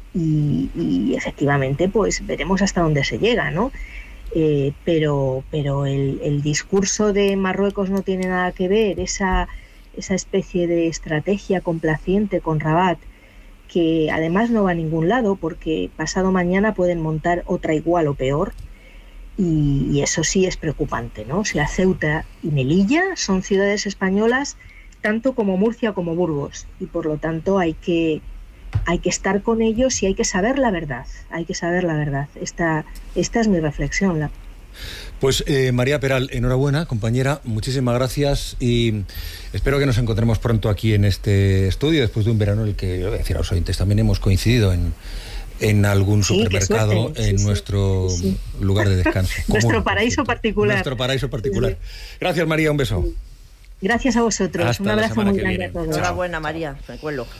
Speaker 19: y, y efectivamente pues veremos hasta dónde se llega, ¿no? Eh, pero pero el, el discurso de Marruecos no tiene nada que ver, esa, esa especie de estrategia complaciente con Rabat, que además no va a ningún lado, porque pasado mañana pueden montar otra igual o peor, y, y eso sí es preocupante, ¿no? O sea, Ceuta y Melilla son ciudades españolas tanto como Murcia como Burgos, y por lo tanto hay que hay que estar con ellos y hay que saber la verdad, hay que saber la verdad. Esta, esta es mi reflexión. La...
Speaker 4: Pues eh, María Peral, enhorabuena, compañera, muchísimas gracias y espero que nos encontremos pronto aquí en este estudio, después de un verano en el que, yo voy a decir a los oyentes, también hemos coincidido en, en algún sí, supermercado, sí, en sí, nuestro sí. lugar de descanso.
Speaker 19: Nuestro
Speaker 4: común,
Speaker 19: paraíso particular.
Speaker 4: Nuestro paraíso particular. Gracias, María, un beso.
Speaker 19: Sí. Gracias a vosotros.
Speaker 4: Hasta
Speaker 19: un abrazo muy grande
Speaker 4: viene.
Speaker 19: a todos.
Speaker 17: Enhorabuena, María, me cuelo.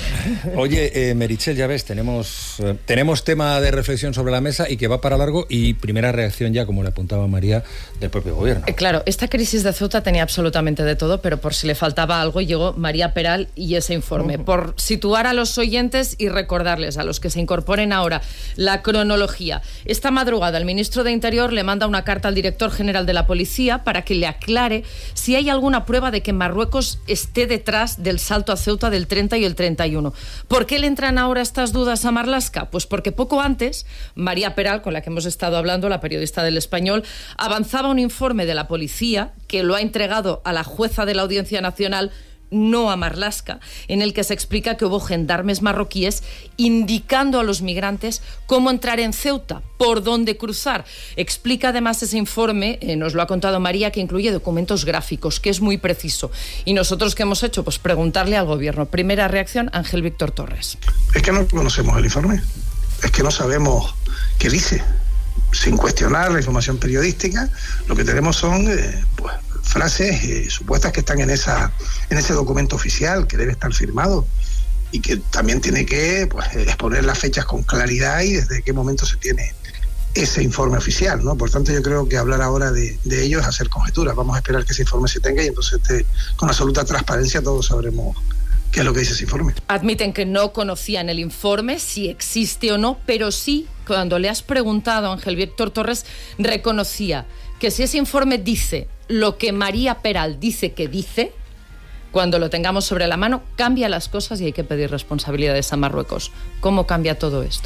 Speaker 4: Oye, eh, Meritxell, ya ves, tenemos, eh, tenemos tema de reflexión sobre la mesa y que va para largo, y primera reacción ya, como le apuntaba María, del propio gobierno.
Speaker 1: Eh, claro, esta crisis de Ceuta tenía absolutamente de todo, pero por si le faltaba algo, llegó María Peral y ese informe. Uh-huh. Por situar a los oyentes y recordarles a los que se incorporen ahora la cronología. Esta madrugada el ministro de Interior le manda una carta al director general de la Policía para que le aclare si hay alguna prueba de que Marruecos esté detrás del salto a Ceuta del treinta y el treinta y uno. ¿Por qué le entran ahora estas dudas a Marlaska? Pues porque poco antes, María Peral, con la que hemos estado hablando, la periodista del Español, avanzaba un informe de la policía que lo ha entregado a la jueza de la Audiencia Nacional, no a Marlaska, en el que se explica que hubo gendarmes marroquíes indicando a los migrantes cómo entrar en Ceuta, por dónde cruzar. Explica además ese informe, eh, nos lo ha contado María, que incluye documentos gráficos, que es muy preciso. Y nosotros, ¿qué hemos hecho? Pues preguntarle al gobierno. Primera reacción, Ángel Víctor Torres.
Speaker 15: Es que no conocemos el informe, es que no sabemos qué dice. Sin cuestionar la información periodística, lo que tenemos son eh, pues, frases eh, supuestas que están en esa en ese documento oficial que debe estar firmado y que también tiene que pues, exponer las fechas con claridad y desde qué momento se tiene ese informe oficial, ¿no? Por tanto, yo creo que hablar ahora de, de ello es hacer conjeturas. Vamos a esperar que ese informe se tenga y entonces este, con absoluta transparencia todos sabremos qué es lo que dice ese informe.
Speaker 1: Admiten que no conocían el informe, si existe o no, pero sí, cuando le has preguntado a Ángel Víctor Torres, reconocía que si ese informe dice lo que María Peral dice que dice, cuando lo tengamos sobre la mano, cambia las cosas y hay que pedir responsabilidades a Marruecos. ¿Cómo cambia todo esto?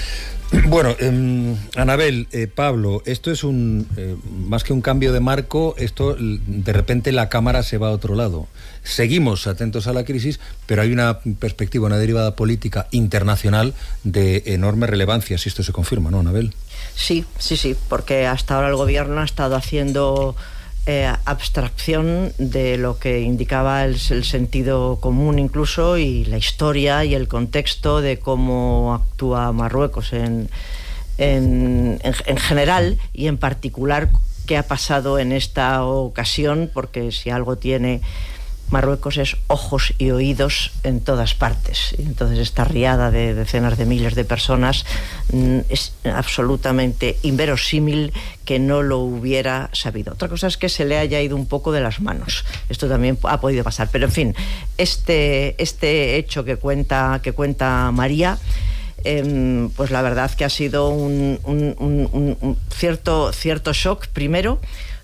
Speaker 4: Bueno, eh, Anabel, eh, Pablo, esto es un eh, más que un cambio de marco, esto de repente la cámara se va a otro lado. Seguimos atentos a la crisis, pero hay una perspectiva, una derivada política internacional de enorme relevancia, si esto se confirma, ¿no, Anabel?
Speaker 17: Sí, sí, sí, porque hasta ahora el gobierno ha estado haciendo eh, abstracción de lo que indicaba el, el sentido común incluso y la historia y el contexto de cómo actúa Marruecos en, en, en, en general y en particular qué ha pasado en esta ocasión, porque si algo tiene Marruecos es ojos y oídos en todas partes. Entonces esta riada de decenas de miles de personas mm, es absolutamente inverosímil que no lo hubiera sabido. Otra cosa es que se le haya ido un poco de las manos. Esto también ha podido pasar. Pero en fin, este, este hecho que cuenta, que cuenta María, eh, pues la verdad que ha sido un, un, un, un cierto, cierto shock, primero,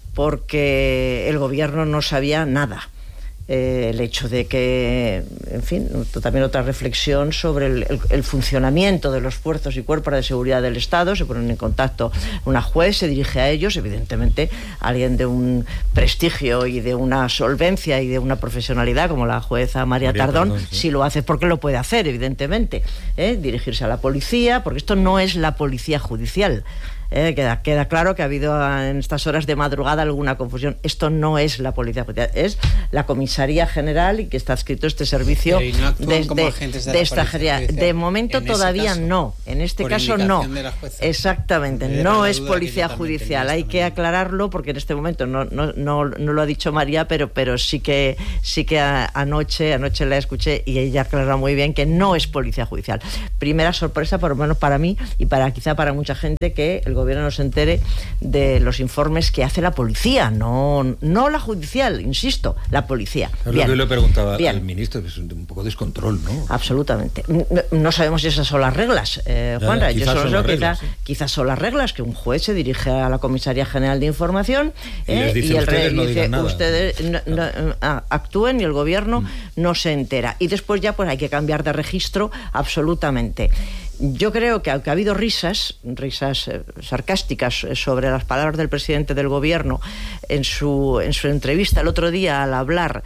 Speaker 17: porque el gobierno no sabía nada. Eh, el hecho de que, en fin, también otra reflexión sobre el, el, el funcionamiento de los fuerzas y cuerpos de seguridad del Estado. Se ponen en contacto una juez, se dirige a ellos, evidentemente alguien de un prestigio y de una solvencia y de una profesionalidad como la jueza María, María Tardón, Tardón sí. Si lo hace porque lo puede hacer, evidentemente, ¿eh? Dirigirse a la policía, porque esto no es la policía judicial. Eh, queda, queda claro que ha habido en estas horas de madrugada alguna confusión. Esto no es la Policía Judicial, es la Comisaría General, y que está adscrito este servicio
Speaker 18: Pero, ¿y no actúan
Speaker 17: de,
Speaker 18: como
Speaker 17: de,
Speaker 18: agentes de
Speaker 17: de
Speaker 18: la
Speaker 17: extranjería.
Speaker 18: Policía Judicial?
Speaker 17: De momento
Speaker 18: En ese
Speaker 17: todavía
Speaker 18: caso,
Speaker 17: no. En este
Speaker 18: por
Speaker 17: caso no.
Speaker 18: indicación de la jueza.
Speaker 17: Exactamente.
Speaker 18: Era
Speaker 17: No
Speaker 18: la
Speaker 17: es
Speaker 18: duda que
Speaker 17: Policía
Speaker 18: yo también
Speaker 17: Judicial.
Speaker 18: tenía
Speaker 17: Hay que aclararlo porque en este momento no, no, no, no lo ha dicho María, pero, pero sí que sí que a, anoche, anoche la escuché y ella aclara muy bien que no es Policía Judicial. Primera sorpresa, por lo menos para mí y para quizá para mucha gente, que el gobierno no se entere de los informes que hace la policía, no, no la judicial, insisto, la policía.
Speaker 4: Es
Speaker 17: Bien.
Speaker 4: lo que le preguntaba
Speaker 17: Bien.
Speaker 4: al ministro, es un, un poco descontrol, ¿no?
Speaker 17: Absolutamente. No, no sabemos si esas son las reglas, eh,
Speaker 4: Ya,
Speaker 17: Juanra.
Speaker 4: quizás
Speaker 17: Yo solo
Speaker 4: son
Speaker 17: sé,
Speaker 4: las
Speaker 17: quizá,
Speaker 4: reglas, sí.
Speaker 17: quizás son las reglas, que un juez se dirige a la Comisaría General de Información
Speaker 4: Y
Speaker 17: eh,
Speaker 4: les dice,
Speaker 17: y el
Speaker 4: ustedes
Speaker 17: rey
Speaker 4: no
Speaker 17: dice,
Speaker 4: digan nada.
Speaker 17: ustedes no, no, ah, actúen y el gobierno mm. no se entera. Y después ya pues hay que cambiar de registro absolutamente. Yo creo que aunque ha habido risas, risas eh, sarcásticas sobre las palabras del presidente del gobierno en su, en su entrevista el otro día al hablar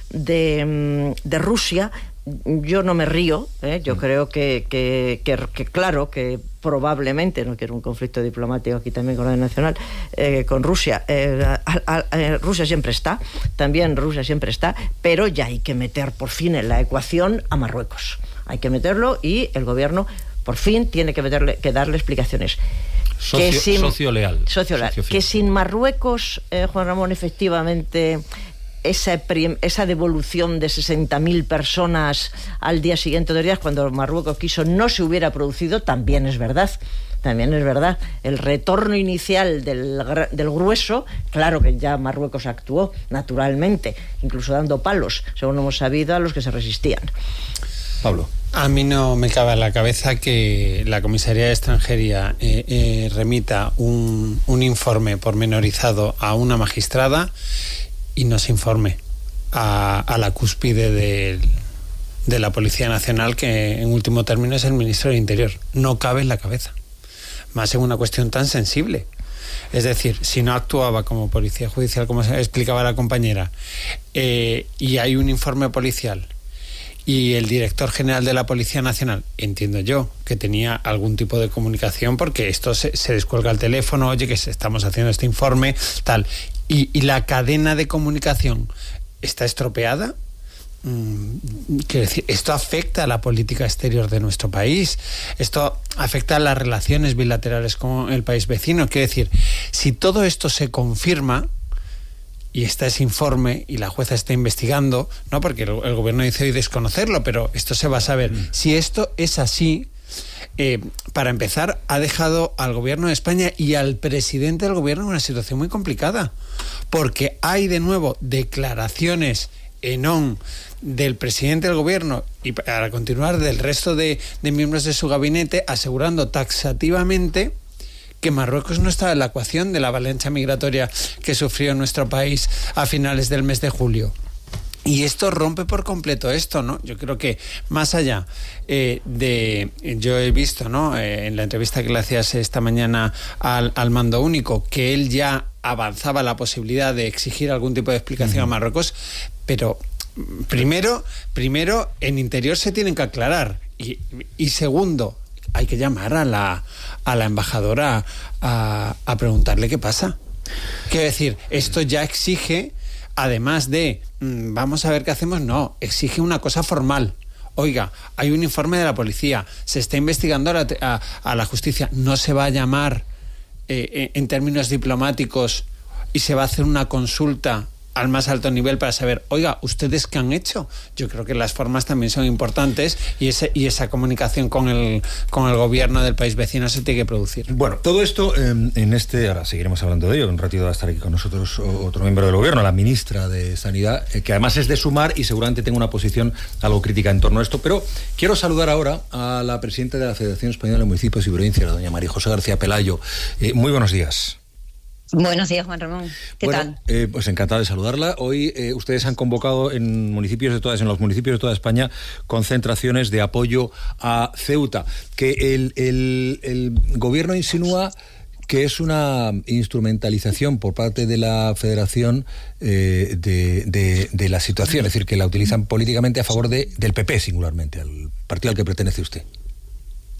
Speaker 17: de, de Rusia, yo no me río, ¿eh? Yo creo que, que, que, que claro, que probablemente, no quiero un conflicto diplomático aquí también con la nacional, eh, con Rusia, eh, a, a, a, Rusia siempre está, también Rusia siempre está, pero ya hay que meter por fin en la ecuación a Marruecos. Hay que meterlo y el gobierno por fin tiene que, meterle, que darle explicaciones.
Speaker 4: Socio,
Speaker 17: que sin,
Speaker 4: socio leal.
Speaker 17: Socio leal.
Speaker 4: Socio
Speaker 17: que sin Marruecos, eh, Juan Ramón, efectivamente, esa, esa devolución de sesenta mil personas al día siguiente de días, cuando Marruecos quiso, no se hubiera producido, también es verdad. También es verdad. El retorno inicial del, del grueso, claro que ya Marruecos actuó, naturalmente, incluso dando palos, según hemos sabido, a los que se resistían.
Speaker 4: Pablo.
Speaker 18: A mí no me cabe en la cabeza que la Comisaría de Extranjería eh, eh, remita un, un informe pormenorizado a una magistrada y no se informe a, a la cúspide de, de la Policía Nacional, que en último término es el Ministro del Interior. No cabe en la cabeza. Más en una cuestión tan sensible. Es decir, si no actuaba como Policía Judicial, como explicaba la compañera, eh, y hay un informe policial y el director general de la Policía Nacional, entiendo yo, que tenía algún tipo de comunicación, porque esto se, se descuelga el teléfono, oye, que estamos haciendo este informe, tal, y, y la cadena de comunicación está estropeada. Mm, quiero decir, esto afecta a la política exterior de nuestro país, esto afecta a las relaciones bilaterales con el país vecino. Quiero decir, si todo esto se confirma y está ese informe y la jueza está investigando, no porque el, el gobierno dice hoy desconocerlo, pero esto se va a saber. Mm. Si esto es así, eh, para empezar, ha dejado al gobierno de España y al presidente del gobierno en una situación muy complicada, porque hay de nuevo declaraciones en on del presidente del gobierno y, para continuar, del resto de, de miembros de su gabinete, asegurando taxativamente que Marruecos no estaba en la ecuación de la avalancha migratoria que sufrió nuestro país a finales del mes de julio. Y esto rompe por completo esto, ¿no? Yo creo que más allá eh, de... Yo he visto, ¿no?, eh, en la entrevista que le hacías esta mañana al, al mando único, que él ya avanzaba la posibilidad de exigir algún tipo de explicación uh-huh. a Marruecos, pero primero, primero en Interior se tienen que aclarar y, y segundo, hay que llamar a la, a la embajadora a, a preguntarle qué pasa. Quiero decir, esto ya exige, además de mmm, vamos a ver qué hacemos, no, exige una cosa formal. Oiga, hay un informe de la policía, se está investigando a la, a, a la justicia, no se va a llamar eh, en términos diplomáticos y se va a hacer una consulta al más alto nivel para saber, oiga, ¿ustedes qué han hecho? Yo creo que las formas también son importantes y, ese, y esa comunicación con el, con el gobierno del país vecino se tiene que producir.
Speaker 4: Bueno, todo esto eh, en este, ahora seguiremos hablando de ello, un ratito va a estar aquí con nosotros otro miembro del gobierno, la ministra de Sanidad, eh, que además es de Sumar y seguramente tenga una posición algo crítica en torno a esto, pero quiero saludar ahora a la presidenta de la Federación Española de Municipios y Provincias, la doña María José García Pelayo. Eh, muy buenos días.
Speaker 20: Buenos días, Juan Ramón. ¿Qué
Speaker 4: bueno,
Speaker 20: tal?
Speaker 4: Eh, pues encantado de saludarla. Hoy eh, ustedes han convocado en municipios de todas, en los municipios de toda España, concentraciones de apoyo a Ceuta, que el, el, el gobierno insinúa que es una instrumentalización por parte de la Federación eh, de, de, de la situación, es decir, que la utilizan políticamente a favor de, del P P singularmente, al partido al que pertenece usted.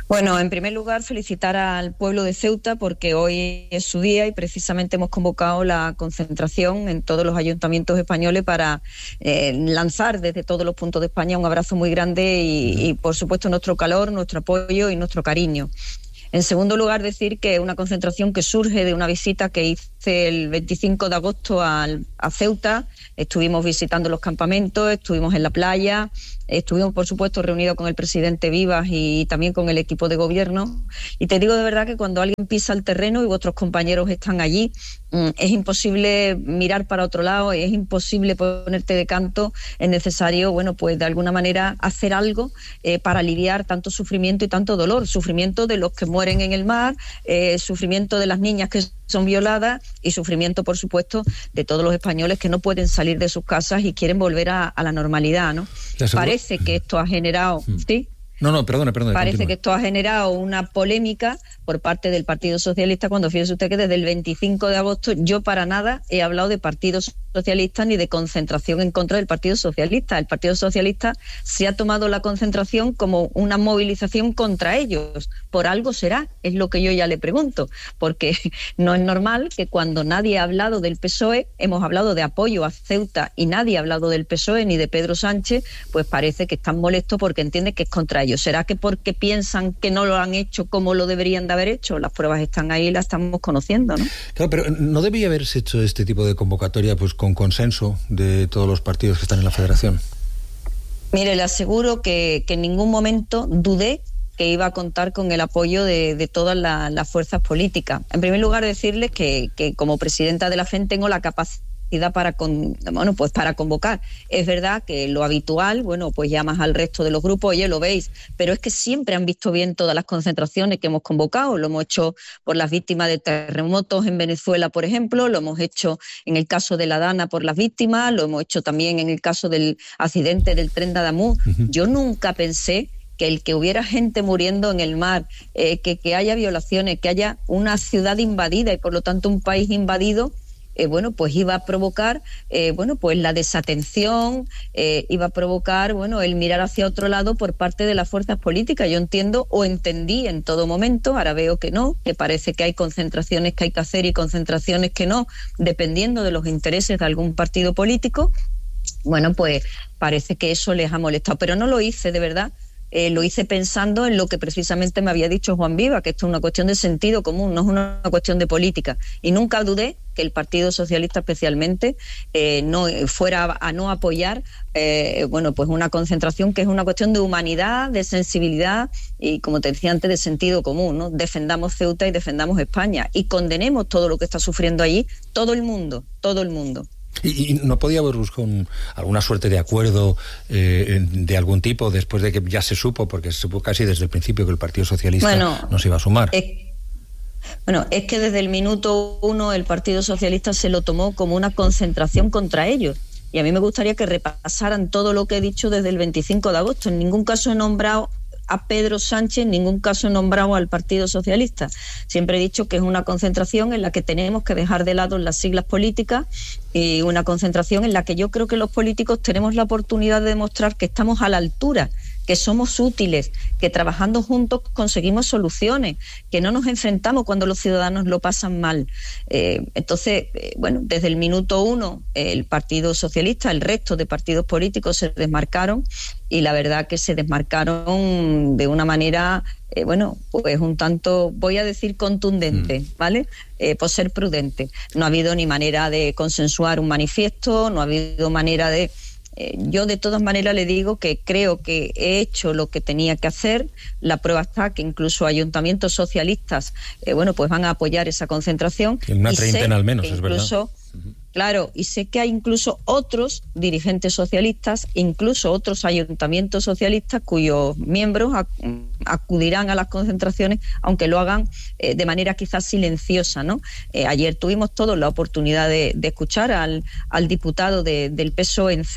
Speaker 20: Bueno, en primer lugar, felicitar al pueblo de Ceuta porque hoy es su día y precisamente hemos convocado la concentración en todos los ayuntamientos españoles para eh, lanzar desde todos los puntos de España un abrazo muy grande y, y, por supuesto, nuestro calor, nuestro apoyo y nuestro cariño. En segundo lugar, decir que una concentración que surge de una visita que hice el veinticinco de agosto a, a Ceuta. Estuvimos visitando los campamentos, estuvimos en la playa, estuvimos, por supuesto, reunidos con el presidente Vivas y también con el equipo de gobierno. Y te digo de verdad que cuando alguien pisa el terreno y vuestros compañeros están allí, es imposible mirar para otro lado, es imposible ponerte de canto. Es necesario, bueno, pues de alguna manera hacer algo eh, para aliviar tanto sufrimiento y tanto dolor. Sufrimiento de los que mueren en el mar, eh, sufrimiento de las niñas que son violadas y sufrimiento, por supuesto, de todos los españoles que no pueden salir de sus casas y quieren volver a, a la normalidad, ¿no? Parece que esto ha generado... ¿sí?
Speaker 4: No, no, perdone, perdone.
Speaker 20: Parece
Speaker 4: continúe.
Speaker 20: que esto ha generado una polémica por parte del Partido Socialista, cuando fíjese usted que desde el veinticinco de agosto yo para nada he hablado de Partido Socialista ni de concentración en contra del Partido Socialista. El Partido Socialista se ha tomado la concentración como una movilización contra ellos. Por algo será, es lo que yo ya le pregunto, porque no es normal que cuando nadie ha hablado del P S O E, hemos hablado de apoyo a Ceuta y nadie ha hablado del P S O E ni de Pedro Sánchez, pues parece que están molestos porque entienden que es contra ellos. ¿Será que porque piensan que no lo han hecho como lo deberían de haber hecho? Las pruebas están ahí y las estamos conociendo, ¿no?
Speaker 4: Claro, pero ¿no debía haberse hecho este tipo de convocatoria pues con consenso de todos los partidos que están en la federación?
Speaker 20: Mire, le aseguro que, que en ningún momento dudé que iba a contar con el apoyo de, de todas la, las fuerzas políticas. En primer lugar, decirles que, que como presidenta de la F E N tengo la capacidad para con, bueno, pues para convocar. Es verdad que lo habitual, bueno, pues llamas al resto de los grupos, oye, lo veis, pero es que siempre han visto bien todas las concentraciones que hemos convocado. Lo hemos hecho por las víctimas de terremotos en Venezuela, por ejemplo, lo hemos hecho en el caso de la Dana por las víctimas, lo hemos hecho también en el caso del accidente del tren de Adamuz. Uh-huh. Yo nunca pensé que el que hubiera gente muriendo en el mar, eh, que, que haya violaciones, que haya una ciudad invadida y por lo tanto un país invadido, Eh, bueno, pues iba a provocar, eh, bueno, pues la desatención, eh, iba a provocar, bueno, el mirar hacia otro lado por parte de las fuerzas políticas. Yo entiendo o entendí en todo momento, ahora veo que no, que parece que hay concentraciones que hay que hacer y concentraciones que no, dependiendo de los intereses de algún partido político. Bueno, pues parece que eso les ha molestado, pero no lo hice de verdad. Eh, lo hice pensando en lo que precisamente me había dicho Juan Viva, que esto es una cuestión de sentido común, no es una cuestión de política. Y nunca dudé que el Partido Socialista especialmente eh, no fuera a no apoyar eh, bueno, pues una concentración que es una cuestión de humanidad, de sensibilidad y, como te decía antes, de sentido común, ¿no? Defendamos Ceuta y defendamos España y condenemos todo lo que está sufriendo allí todo el mundo, todo el mundo.
Speaker 4: ¿Y, y no podía haber buscado un, alguna suerte de acuerdo eh, de algún tipo después de que ya se supo, porque se supo casi desde el principio que el Partido Socialista bueno, no se iba a sumar?
Speaker 20: Es, bueno, es que desde el minuto uno el Partido Socialista se lo tomó como una concentración contra ellos. Y a mí me gustaría que repasaran todo lo que he dicho desde el veinticinco de agosto. En ningún caso he nombrado a Pedro Sánchez, en ningún caso he nombrado al Partido Socialista. Siempre he dicho que es una concentración en la que tenemos que dejar de lado las siglas políticas y una concentración en la que yo creo que los políticos tenemos la oportunidad de demostrar que estamos a la altura, que somos útiles, que trabajando juntos conseguimos soluciones, que no nos enfrentamos cuando los ciudadanos lo pasan mal. Eh, entonces, eh, bueno, desde el minuto uno el Partido Socialista, el resto de partidos políticos se desmarcaron y la verdad que se desmarcaron de una manera, eh, bueno, pues un tanto, voy a decir contundente, ¿vale? Eh, por ser prudente. No ha habido ni manera de consensuar un manifiesto, no ha habido manera de... Eh, yo de todas maneras le digo que creo que he hecho lo que tenía que hacer. La prueba está que incluso ayuntamientos socialistas eh, bueno, pues van a apoyar esa concentración.
Speaker 4: En una treintena al menos, es verdad.
Speaker 20: Claro, y sé que hay incluso otros dirigentes socialistas, incluso otros ayuntamientos socialistas cuyos miembros ac- acudirán a las concentraciones, aunque lo hagan eh, de manera quizás silenciosa, ¿no? Eh, ayer tuvimos todos la oportunidad de, de escuchar al, al diputado de, del P S O E en Ceuta,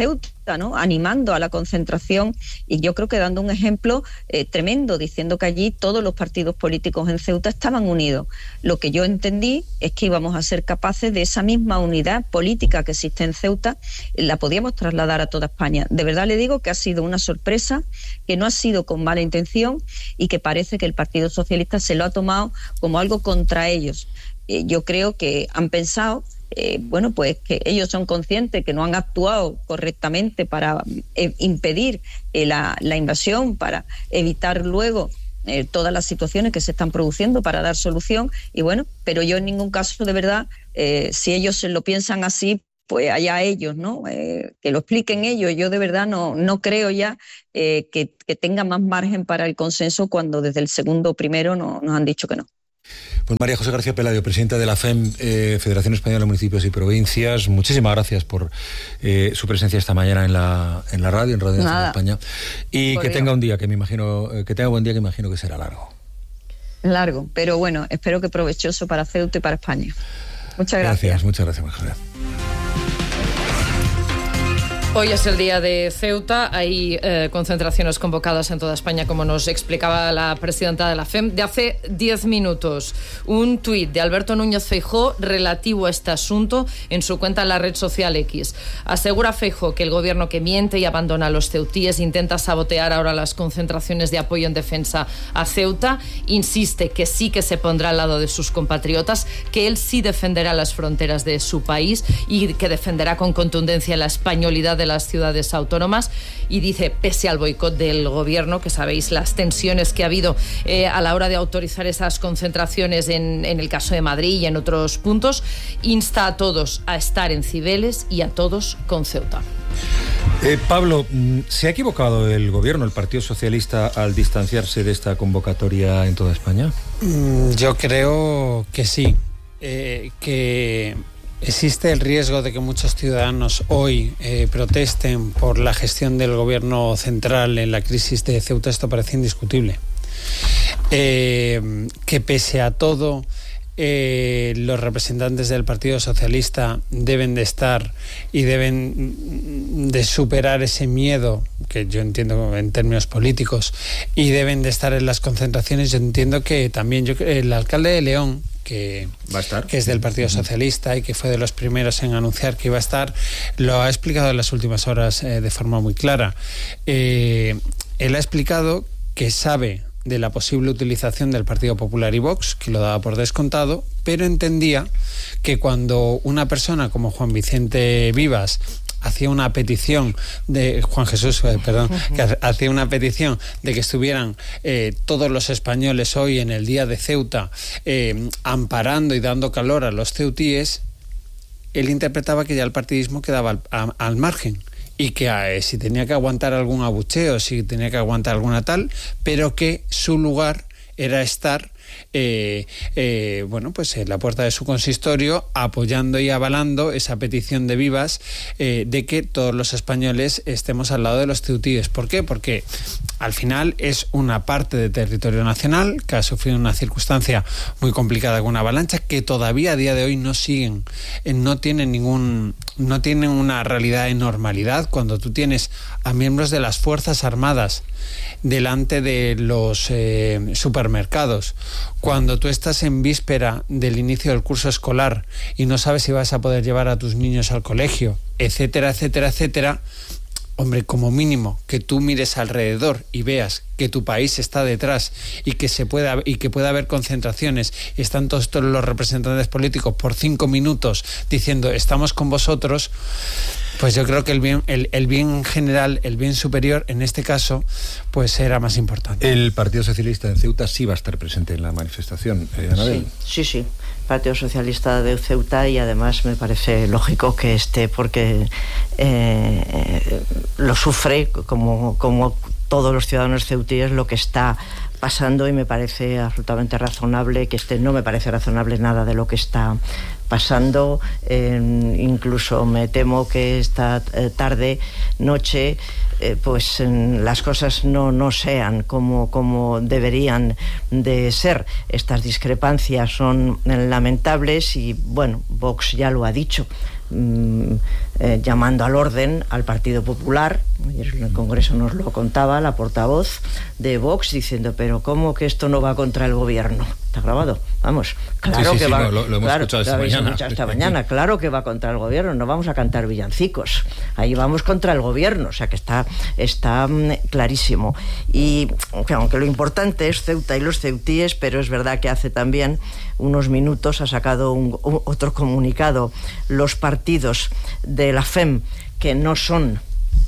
Speaker 20: Ceuta, ¿no? Animando a la concentración y yo creo que dando un ejemplo eh, tremendo, diciendo que allí todos los partidos políticos en Ceuta estaban unidos. Lo que yo entendí es que íbamos a ser capaces de esa misma unidad política que existe en Ceuta, la podíamos trasladar a toda España. De verdad le digo que ha sido una sorpresa, que no ha sido con mala intención y que parece que el Partido Socialista se lo ha tomado como algo contra ellos. Eh, yo creo que han pensado Eh, bueno, pues que ellos son conscientes que no han actuado correctamente para eh, impedir eh, la, la invasión, para evitar luego eh, todas las situaciones que se están produciendo, para dar solución. Y bueno, pero yo en ningún caso, de verdad, eh, si ellos se lo piensan así, pues allá ellos, ¿no? Eh, que lo expliquen ellos. Yo de verdad no, no creo ya eh, que, que tenga más margen para el consenso cuando desde el segundo primero no, nos han dicho que no.
Speaker 4: Pues María José García Pelayo, presidenta de la F E M, eh, Federación Española de Municipios y Provincias, muchísimas gracias por eh, su presencia esta mañana en la, en la radio, en Radio Nacional de España, y por que Dios. tenga un día que me imagino, eh, que tenga buen día que me imagino que será largo.
Speaker 20: Largo, pero bueno, espero que provechoso para Ceuta y para España. Muchas gracias.
Speaker 4: Gracias, muchas gracias, María José.
Speaker 1: Hoy es el día de Ceuta, hay eh, concentraciones convocadas en toda España, como nos explicaba la presidenta de la F E M. De hace diez minutos, un tuit de Alberto Núñez Feijóo relativo a este asunto en su cuenta en la red social X. Asegura Feijóo que el gobierno que miente y abandona a los ceutíes intenta sabotear ahora las concentraciones de apoyo en defensa a Ceuta. Insiste que sí que se pondrá al lado de sus compatriotas, que él sí defenderá las fronteras de su país y que defenderá con contundencia la españolidad de las ciudades autónomas, y dice, pese al boicot del gobierno, que sabéis las tensiones que ha habido eh, a la hora de autorizar esas concentraciones en, en el caso de Madrid y en otros puntos, insta a todos a estar en Cibeles y a todos con Ceuta.
Speaker 4: Eh, Pablo, ¿se ha equivocado el gobierno, el Partido Socialista, al distanciarse de esta convocatoria en toda España?
Speaker 18: Mm, yo creo que sí, eh, que existe el riesgo de que muchos ciudadanos hoy eh, protesten por la gestión del gobierno central en la crisis de Ceuta. Esto parece indiscutible. Eh, que pese a todo, eh, los representantes del Partido Socialista deben de estar y deben de superar ese miedo, que yo entiendo en términos políticos, y deben de estar en las concentraciones. Yo entiendo que también yo, el alcalde de León, que,
Speaker 4: ¿Va a estar?
Speaker 18: que es del Partido Socialista y que fue de los primeros en anunciar que iba a estar, lo ha explicado en las últimas horas eh, de forma muy clara. Eh, él ha explicado que sabe de la posible utilización del Partido Popular y Vox, que lo daba por descontado, pero entendía que cuando una persona como Juan Vicente Vivas hacía una petición de Juan Jesús, eh, perdón, que hacía una petición de que estuvieran eh, todos los españoles hoy en el día de Ceuta eh, amparando y dando calor a los ceutíes, él interpretaba que ya el partidismo quedaba al, a, al margen y que eh, si tenía que aguantar algún abucheo, si tenía que aguantar alguna tal, pero que su lugar era estar Eh, eh, bueno, pues en la puerta de su consistorio, apoyando y avalando esa petición de Vivas eh, de que todos los españoles estemos al lado de los ceutíes. ¿Por qué? Porque al final es una parte de territorio nacional que ha sufrido una circunstancia muy complicada con una avalancha, que todavía a día de hoy no siguen, eh, no tienen ningún, no tienen una realidad de normalidad. Cuando tú tienes a miembros de las Fuerzas Armadas delante de los eh, supermercados, cuando tú estás en víspera del inicio del curso escolar y no sabes si vas a poder llevar a tus niños al colegio, etcétera, etcétera, etcétera, hombre, como mínimo que tú mires alrededor y veas que tu país está detrás y que se pueda y que pueda haber concentraciones y están todos, todos los representantes políticos por cinco minutos diciendo estamos con vosotros. Pues yo creo que el bien, el, el bien general, el bien superior, en este caso, pues era más importante.
Speaker 4: El Partido Socialista en Ceuta sí va a estar presente en la manifestación, eh, Anabel.
Speaker 17: Sí, sí, sí. Partido Socialista de Ceuta, y además me parece lógico que esté porque eh, lo sufre como, como todos los ciudadanos ceutíes lo que está pasando, y me parece absolutamente razonable que esté. No me parece razonable nada de lo que está pasando, eh, incluso me temo que esta eh, tarde, noche, eh, pues eh, las cosas no, no sean como, como deberían de ser. Estas discrepancias son lamentables y, bueno, Vox ya lo ha dicho. mmm, eh, llamando al orden al Partido Popular. Ayer en el Congreso nos lo contaba la portavoz de Vox, diciendo, pero ¿cómo que esto no va contra el gobierno? Está grabado, vamos, claro
Speaker 4: sí, sí,
Speaker 17: que
Speaker 4: sí,
Speaker 17: va,
Speaker 4: no, lo, lo hemos
Speaker 17: claro,
Speaker 4: escuchado esta
Speaker 17: lo
Speaker 4: mañana.
Speaker 17: escuchado esta mañana, claro que va contra el gobierno, no vamos a cantar villancicos, ahí vamos contra el gobierno, o sea que está, está um, clarísimo. Y aunque lo importante es Ceuta y los ceutíes, pero es verdad que hace también unos minutos ha sacado un, un, otro comunicado los partidos de la F E M que no son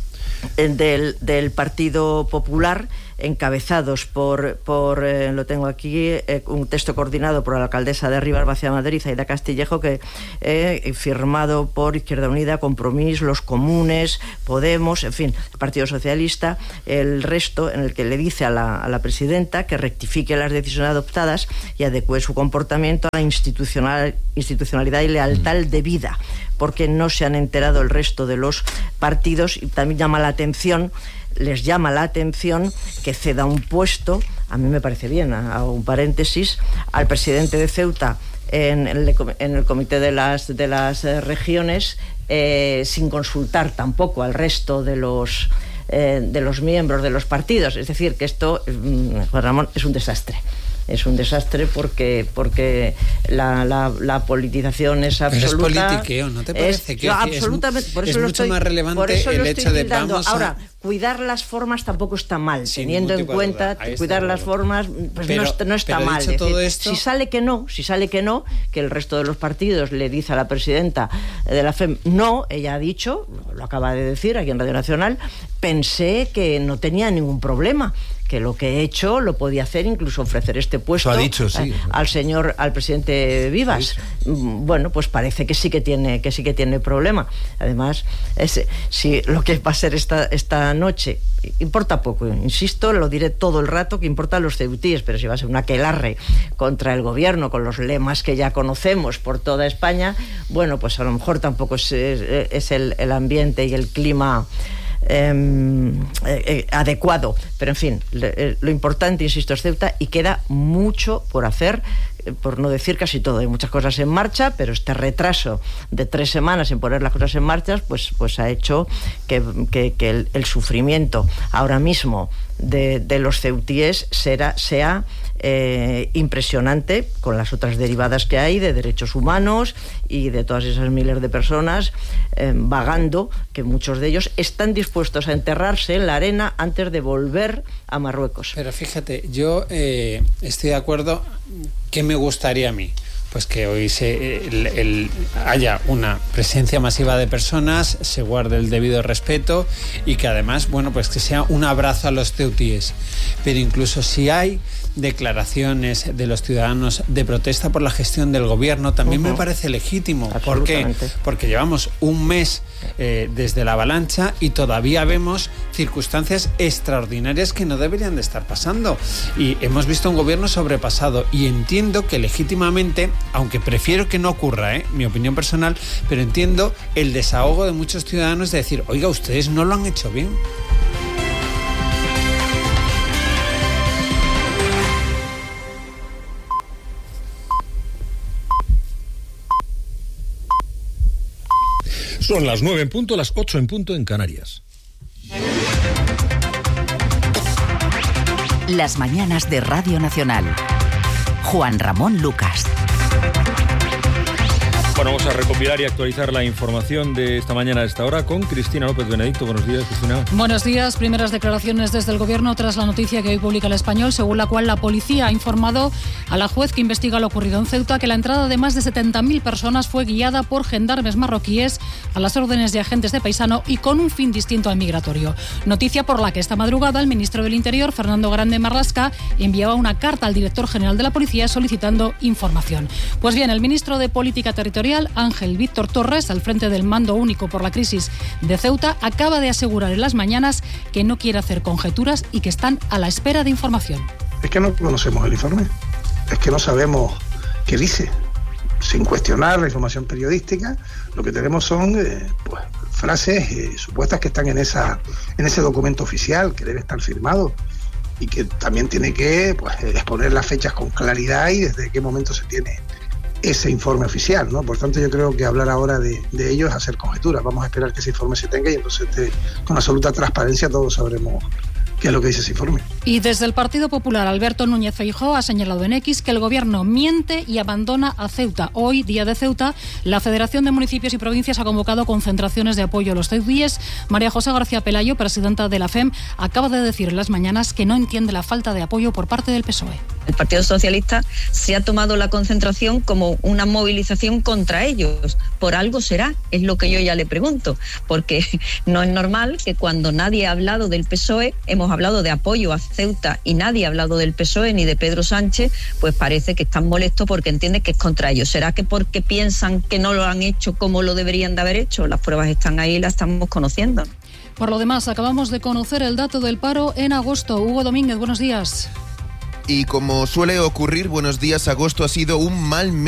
Speaker 17: del, del Partido Popular, encabezados por, por eh, lo tengo aquí, eh, un texto coordinado por la alcaldesa de Rivas Vacia Madrid, Aida Castillejo, que eh, firmado por Izquierda Unida, Compromís, Los Comunes, Podemos, en fin, el Partido Socialista, el resto, en el que le dice a la, a la presidenta que rectifique las decisiones adoptadas y adecue su comportamiento a la institucional, institucionalidad y lealtad debida, porque no se han enterado el resto de los partidos. Y también llama la atención les llama la atención que ceda un puesto, a mí me parece bien, hago un paréntesis, al presidente de Ceuta en el, en el comité de las, de las eh, regiones, eh, sin consultar tampoco al resto de los, eh, de los miembros de los partidos. Es decir, que esto, Juan Ramón, es un desastre. Es un desastre porque porque la, la, la politización es absoluta.
Speaker 18: Pero es politiqueo, ¿no te parece?
Speaker 17: Es,
Speaker 18: que,
Speaker 17: no,
Speaker 18: que
Speaker 17: absolutamente,
Speaker 18: es,
Speaker 17: por eso
Speaker 18: es
Speaker 17: lo
Speaker 18: mucho
Speaker 17: estoy,
Speaker 18: más relevante
Speaker 17: por eso
Speaker 18: el
Speaker 17: lo
Speaker 18: hecho
Speaker 17: estoy
Speaker 18: de
Speaker 17: tildando.
Speaker 18: vamos a...
Speaker 17: Ahora, cuidar las formas tampoco está mal,
Speaker 18: Sin
Speaker 17: teniendo en cuenta cuidar las formas, pues
Speaker 18: pero,
Speaker 17: no, está, no está
Speaker 18: pero
Speaker 17: mal.
Speaker 18: Dicho
Speaker 17: es
Speaker 18: todo
Speaker 17: decir,
Speaker 18: esto...
Speaker 17: Si sale que no, si sale que no, que el resto de los partidos le dice a la presidenta de la F E M, no, ella ha dicho, lo acaba de decir aquí en Radio Nacional, pensé que no tenía ningún problema, que lo que he hecho lo podía hacer, incluso ofrecer este puesto
Speaker 4: ha dicho, sí.
Speaker 17: al señor, al presidente Vivas. Sí. Bueno, pues parece que sí que tiene, que sí que tiene problema. Además, es, si lo que va a ser esta, esta noche importa poco, insisto, lo diré todo el rato, que importa a los ceutíes, pero si va a ser una aquelarre contra el gobierno con los lemas que ya conocemos por toda España, bueno, pues a lo mejor tampoco es, es, es el, el ambiente y el clima Eh, eh, adecuado, pero en fin, le, lo importante, insisto, es Ceuta, y queda mucho por hacer, eh, por no decir casi todo. Hay muchas cosas en marcha, pero este retraso de tres semanas en poner las cosas en marcha, pues, pues ha hecho que, que, que el, el sufrimiento ahora mismo de, de los ceutíes será, sea eh, impresionante, con las otras derivadas que hay de derechos humanos y de todas esas miles de personas eh, vagando, que muchos de ellos están dispuestos a enterrarse en la arena antes de volver a Marruecos.
Speaker 18: Pero fíjate, yo eh, estoy de acuerdo. ¿Qué me gustaría a mí? Pues que hoy se, el, el, haya una presencia masiva de personas, se guarde el debido respeto y que además, bueno, pues que sea un abrazo a los ceutíes. Pero incluso si hay declaraciones de los ciudadanos de protesta por la gestión del gobierno, también uh-huh. me parece legítimo. ¿Por qué? Porque llevamos un mes eh, desde la avalancha y todavía vemos circunstancias extraordinarias que no deberían de estar pasando. Y hemos visto un gobierno sobrepasado y entiendo que legítimamente, aunque prefiero que no ocurra, ¿eh? mi opinión personal, pero entiendo el desahogo de muchos ciudadanos de decir, oiga, ustedes no lo han hecho bien.
Speaker 4: Son las nueve en punto, las ocho en punto en Canarias.
Speaker 6: Las mañanas de Radio Nacional. Juan Ramón Lucas.
Speaker 4: Bueno, vamos a recopilar y actualizar la información de esta mañana a esta hora con Cristina López Benedicto. Buenos días, Cristina.
Speaker 21: Buenos días. Primeras declaraciones desde el Gobierno tras la noticia que hoy publica El Español, según la cual la policía ha informado a la juez que investiga lo ocurrido en Ceuta que la entrada de más de setenta mil personas fue guiada por gendarmes marroquíes a las órdenes de agentes de paisano y con un fin distinto al migratorio. Noticia por la que esta madrugada el ministro del Interior, Fernando Grande Marlaska, enviaba una carta al director general de la policía solicitando información. Pues bien, el ministro de Política Territorial, Ángel Víctor Torres, al frente del mando único por la crisis de Ceuta, acaba de asegurar en las mañanas que no quiere hacer conjeturas y que están a la espera de información.
Speaker 15: Es que no conocemos el informe, es que no sabemos qué dice. Sin cuestionar la información periodística, lo que tenemos son eh, pues, frases eh, supuestas que están en, esa, en ese documento oficial que debe estar firmado y que también tiene que pues, exponer las fechas con claridad y desde qué momento se tiene ese informe oficial, ¿no? Por tanto, yo creo que hablar ahora de, de ello es hacer conjeturas. Vamos a esperar que ese informe se tenga y entonces te, con absoluta transparencia todos sabremos qué es lo que dice ese informe.
Speaker 21: Y desde el Partido Popular, Alberto Núñez Feijóo ha señalado en X que el Gobierno miente y abandona a Ceuta. Hoy, día de Ceuta, la Federación de Municipios y Provincias ha convocado concentraciones de apoyo a los ceutíes. María José García Pelayo, presidenta de la F E M, acaba de decir en las mañanas que no entiende la falta de apoyo por parte del P S O E.
Speaker 20: El Partido Socialista se ha tomado la concentración como una movilización contra ellos. Por algo será, es lo que yo ya le pregunto, porque no es normal que cuando nadie ha hablado del P S O E, hemos hablado de apoyo a Ceuta y nadie ha hablado del P S O E ni de Pedro Sánchez, pues parece que están molestos porque entienden que es contra ellos. ¿Será que porque piensan que no lo han hecho como lo deberían de haber hecho? Las pruebas están ahí y las estamos conociendo.
Speaker 21: Por lo demás, acabamos de conocer el dato del paro en agosto. Hugo Domínguez, buenos días.
Speaker 3: Y como suele ocurrir, buenos días, agosto ha sido un mal mes.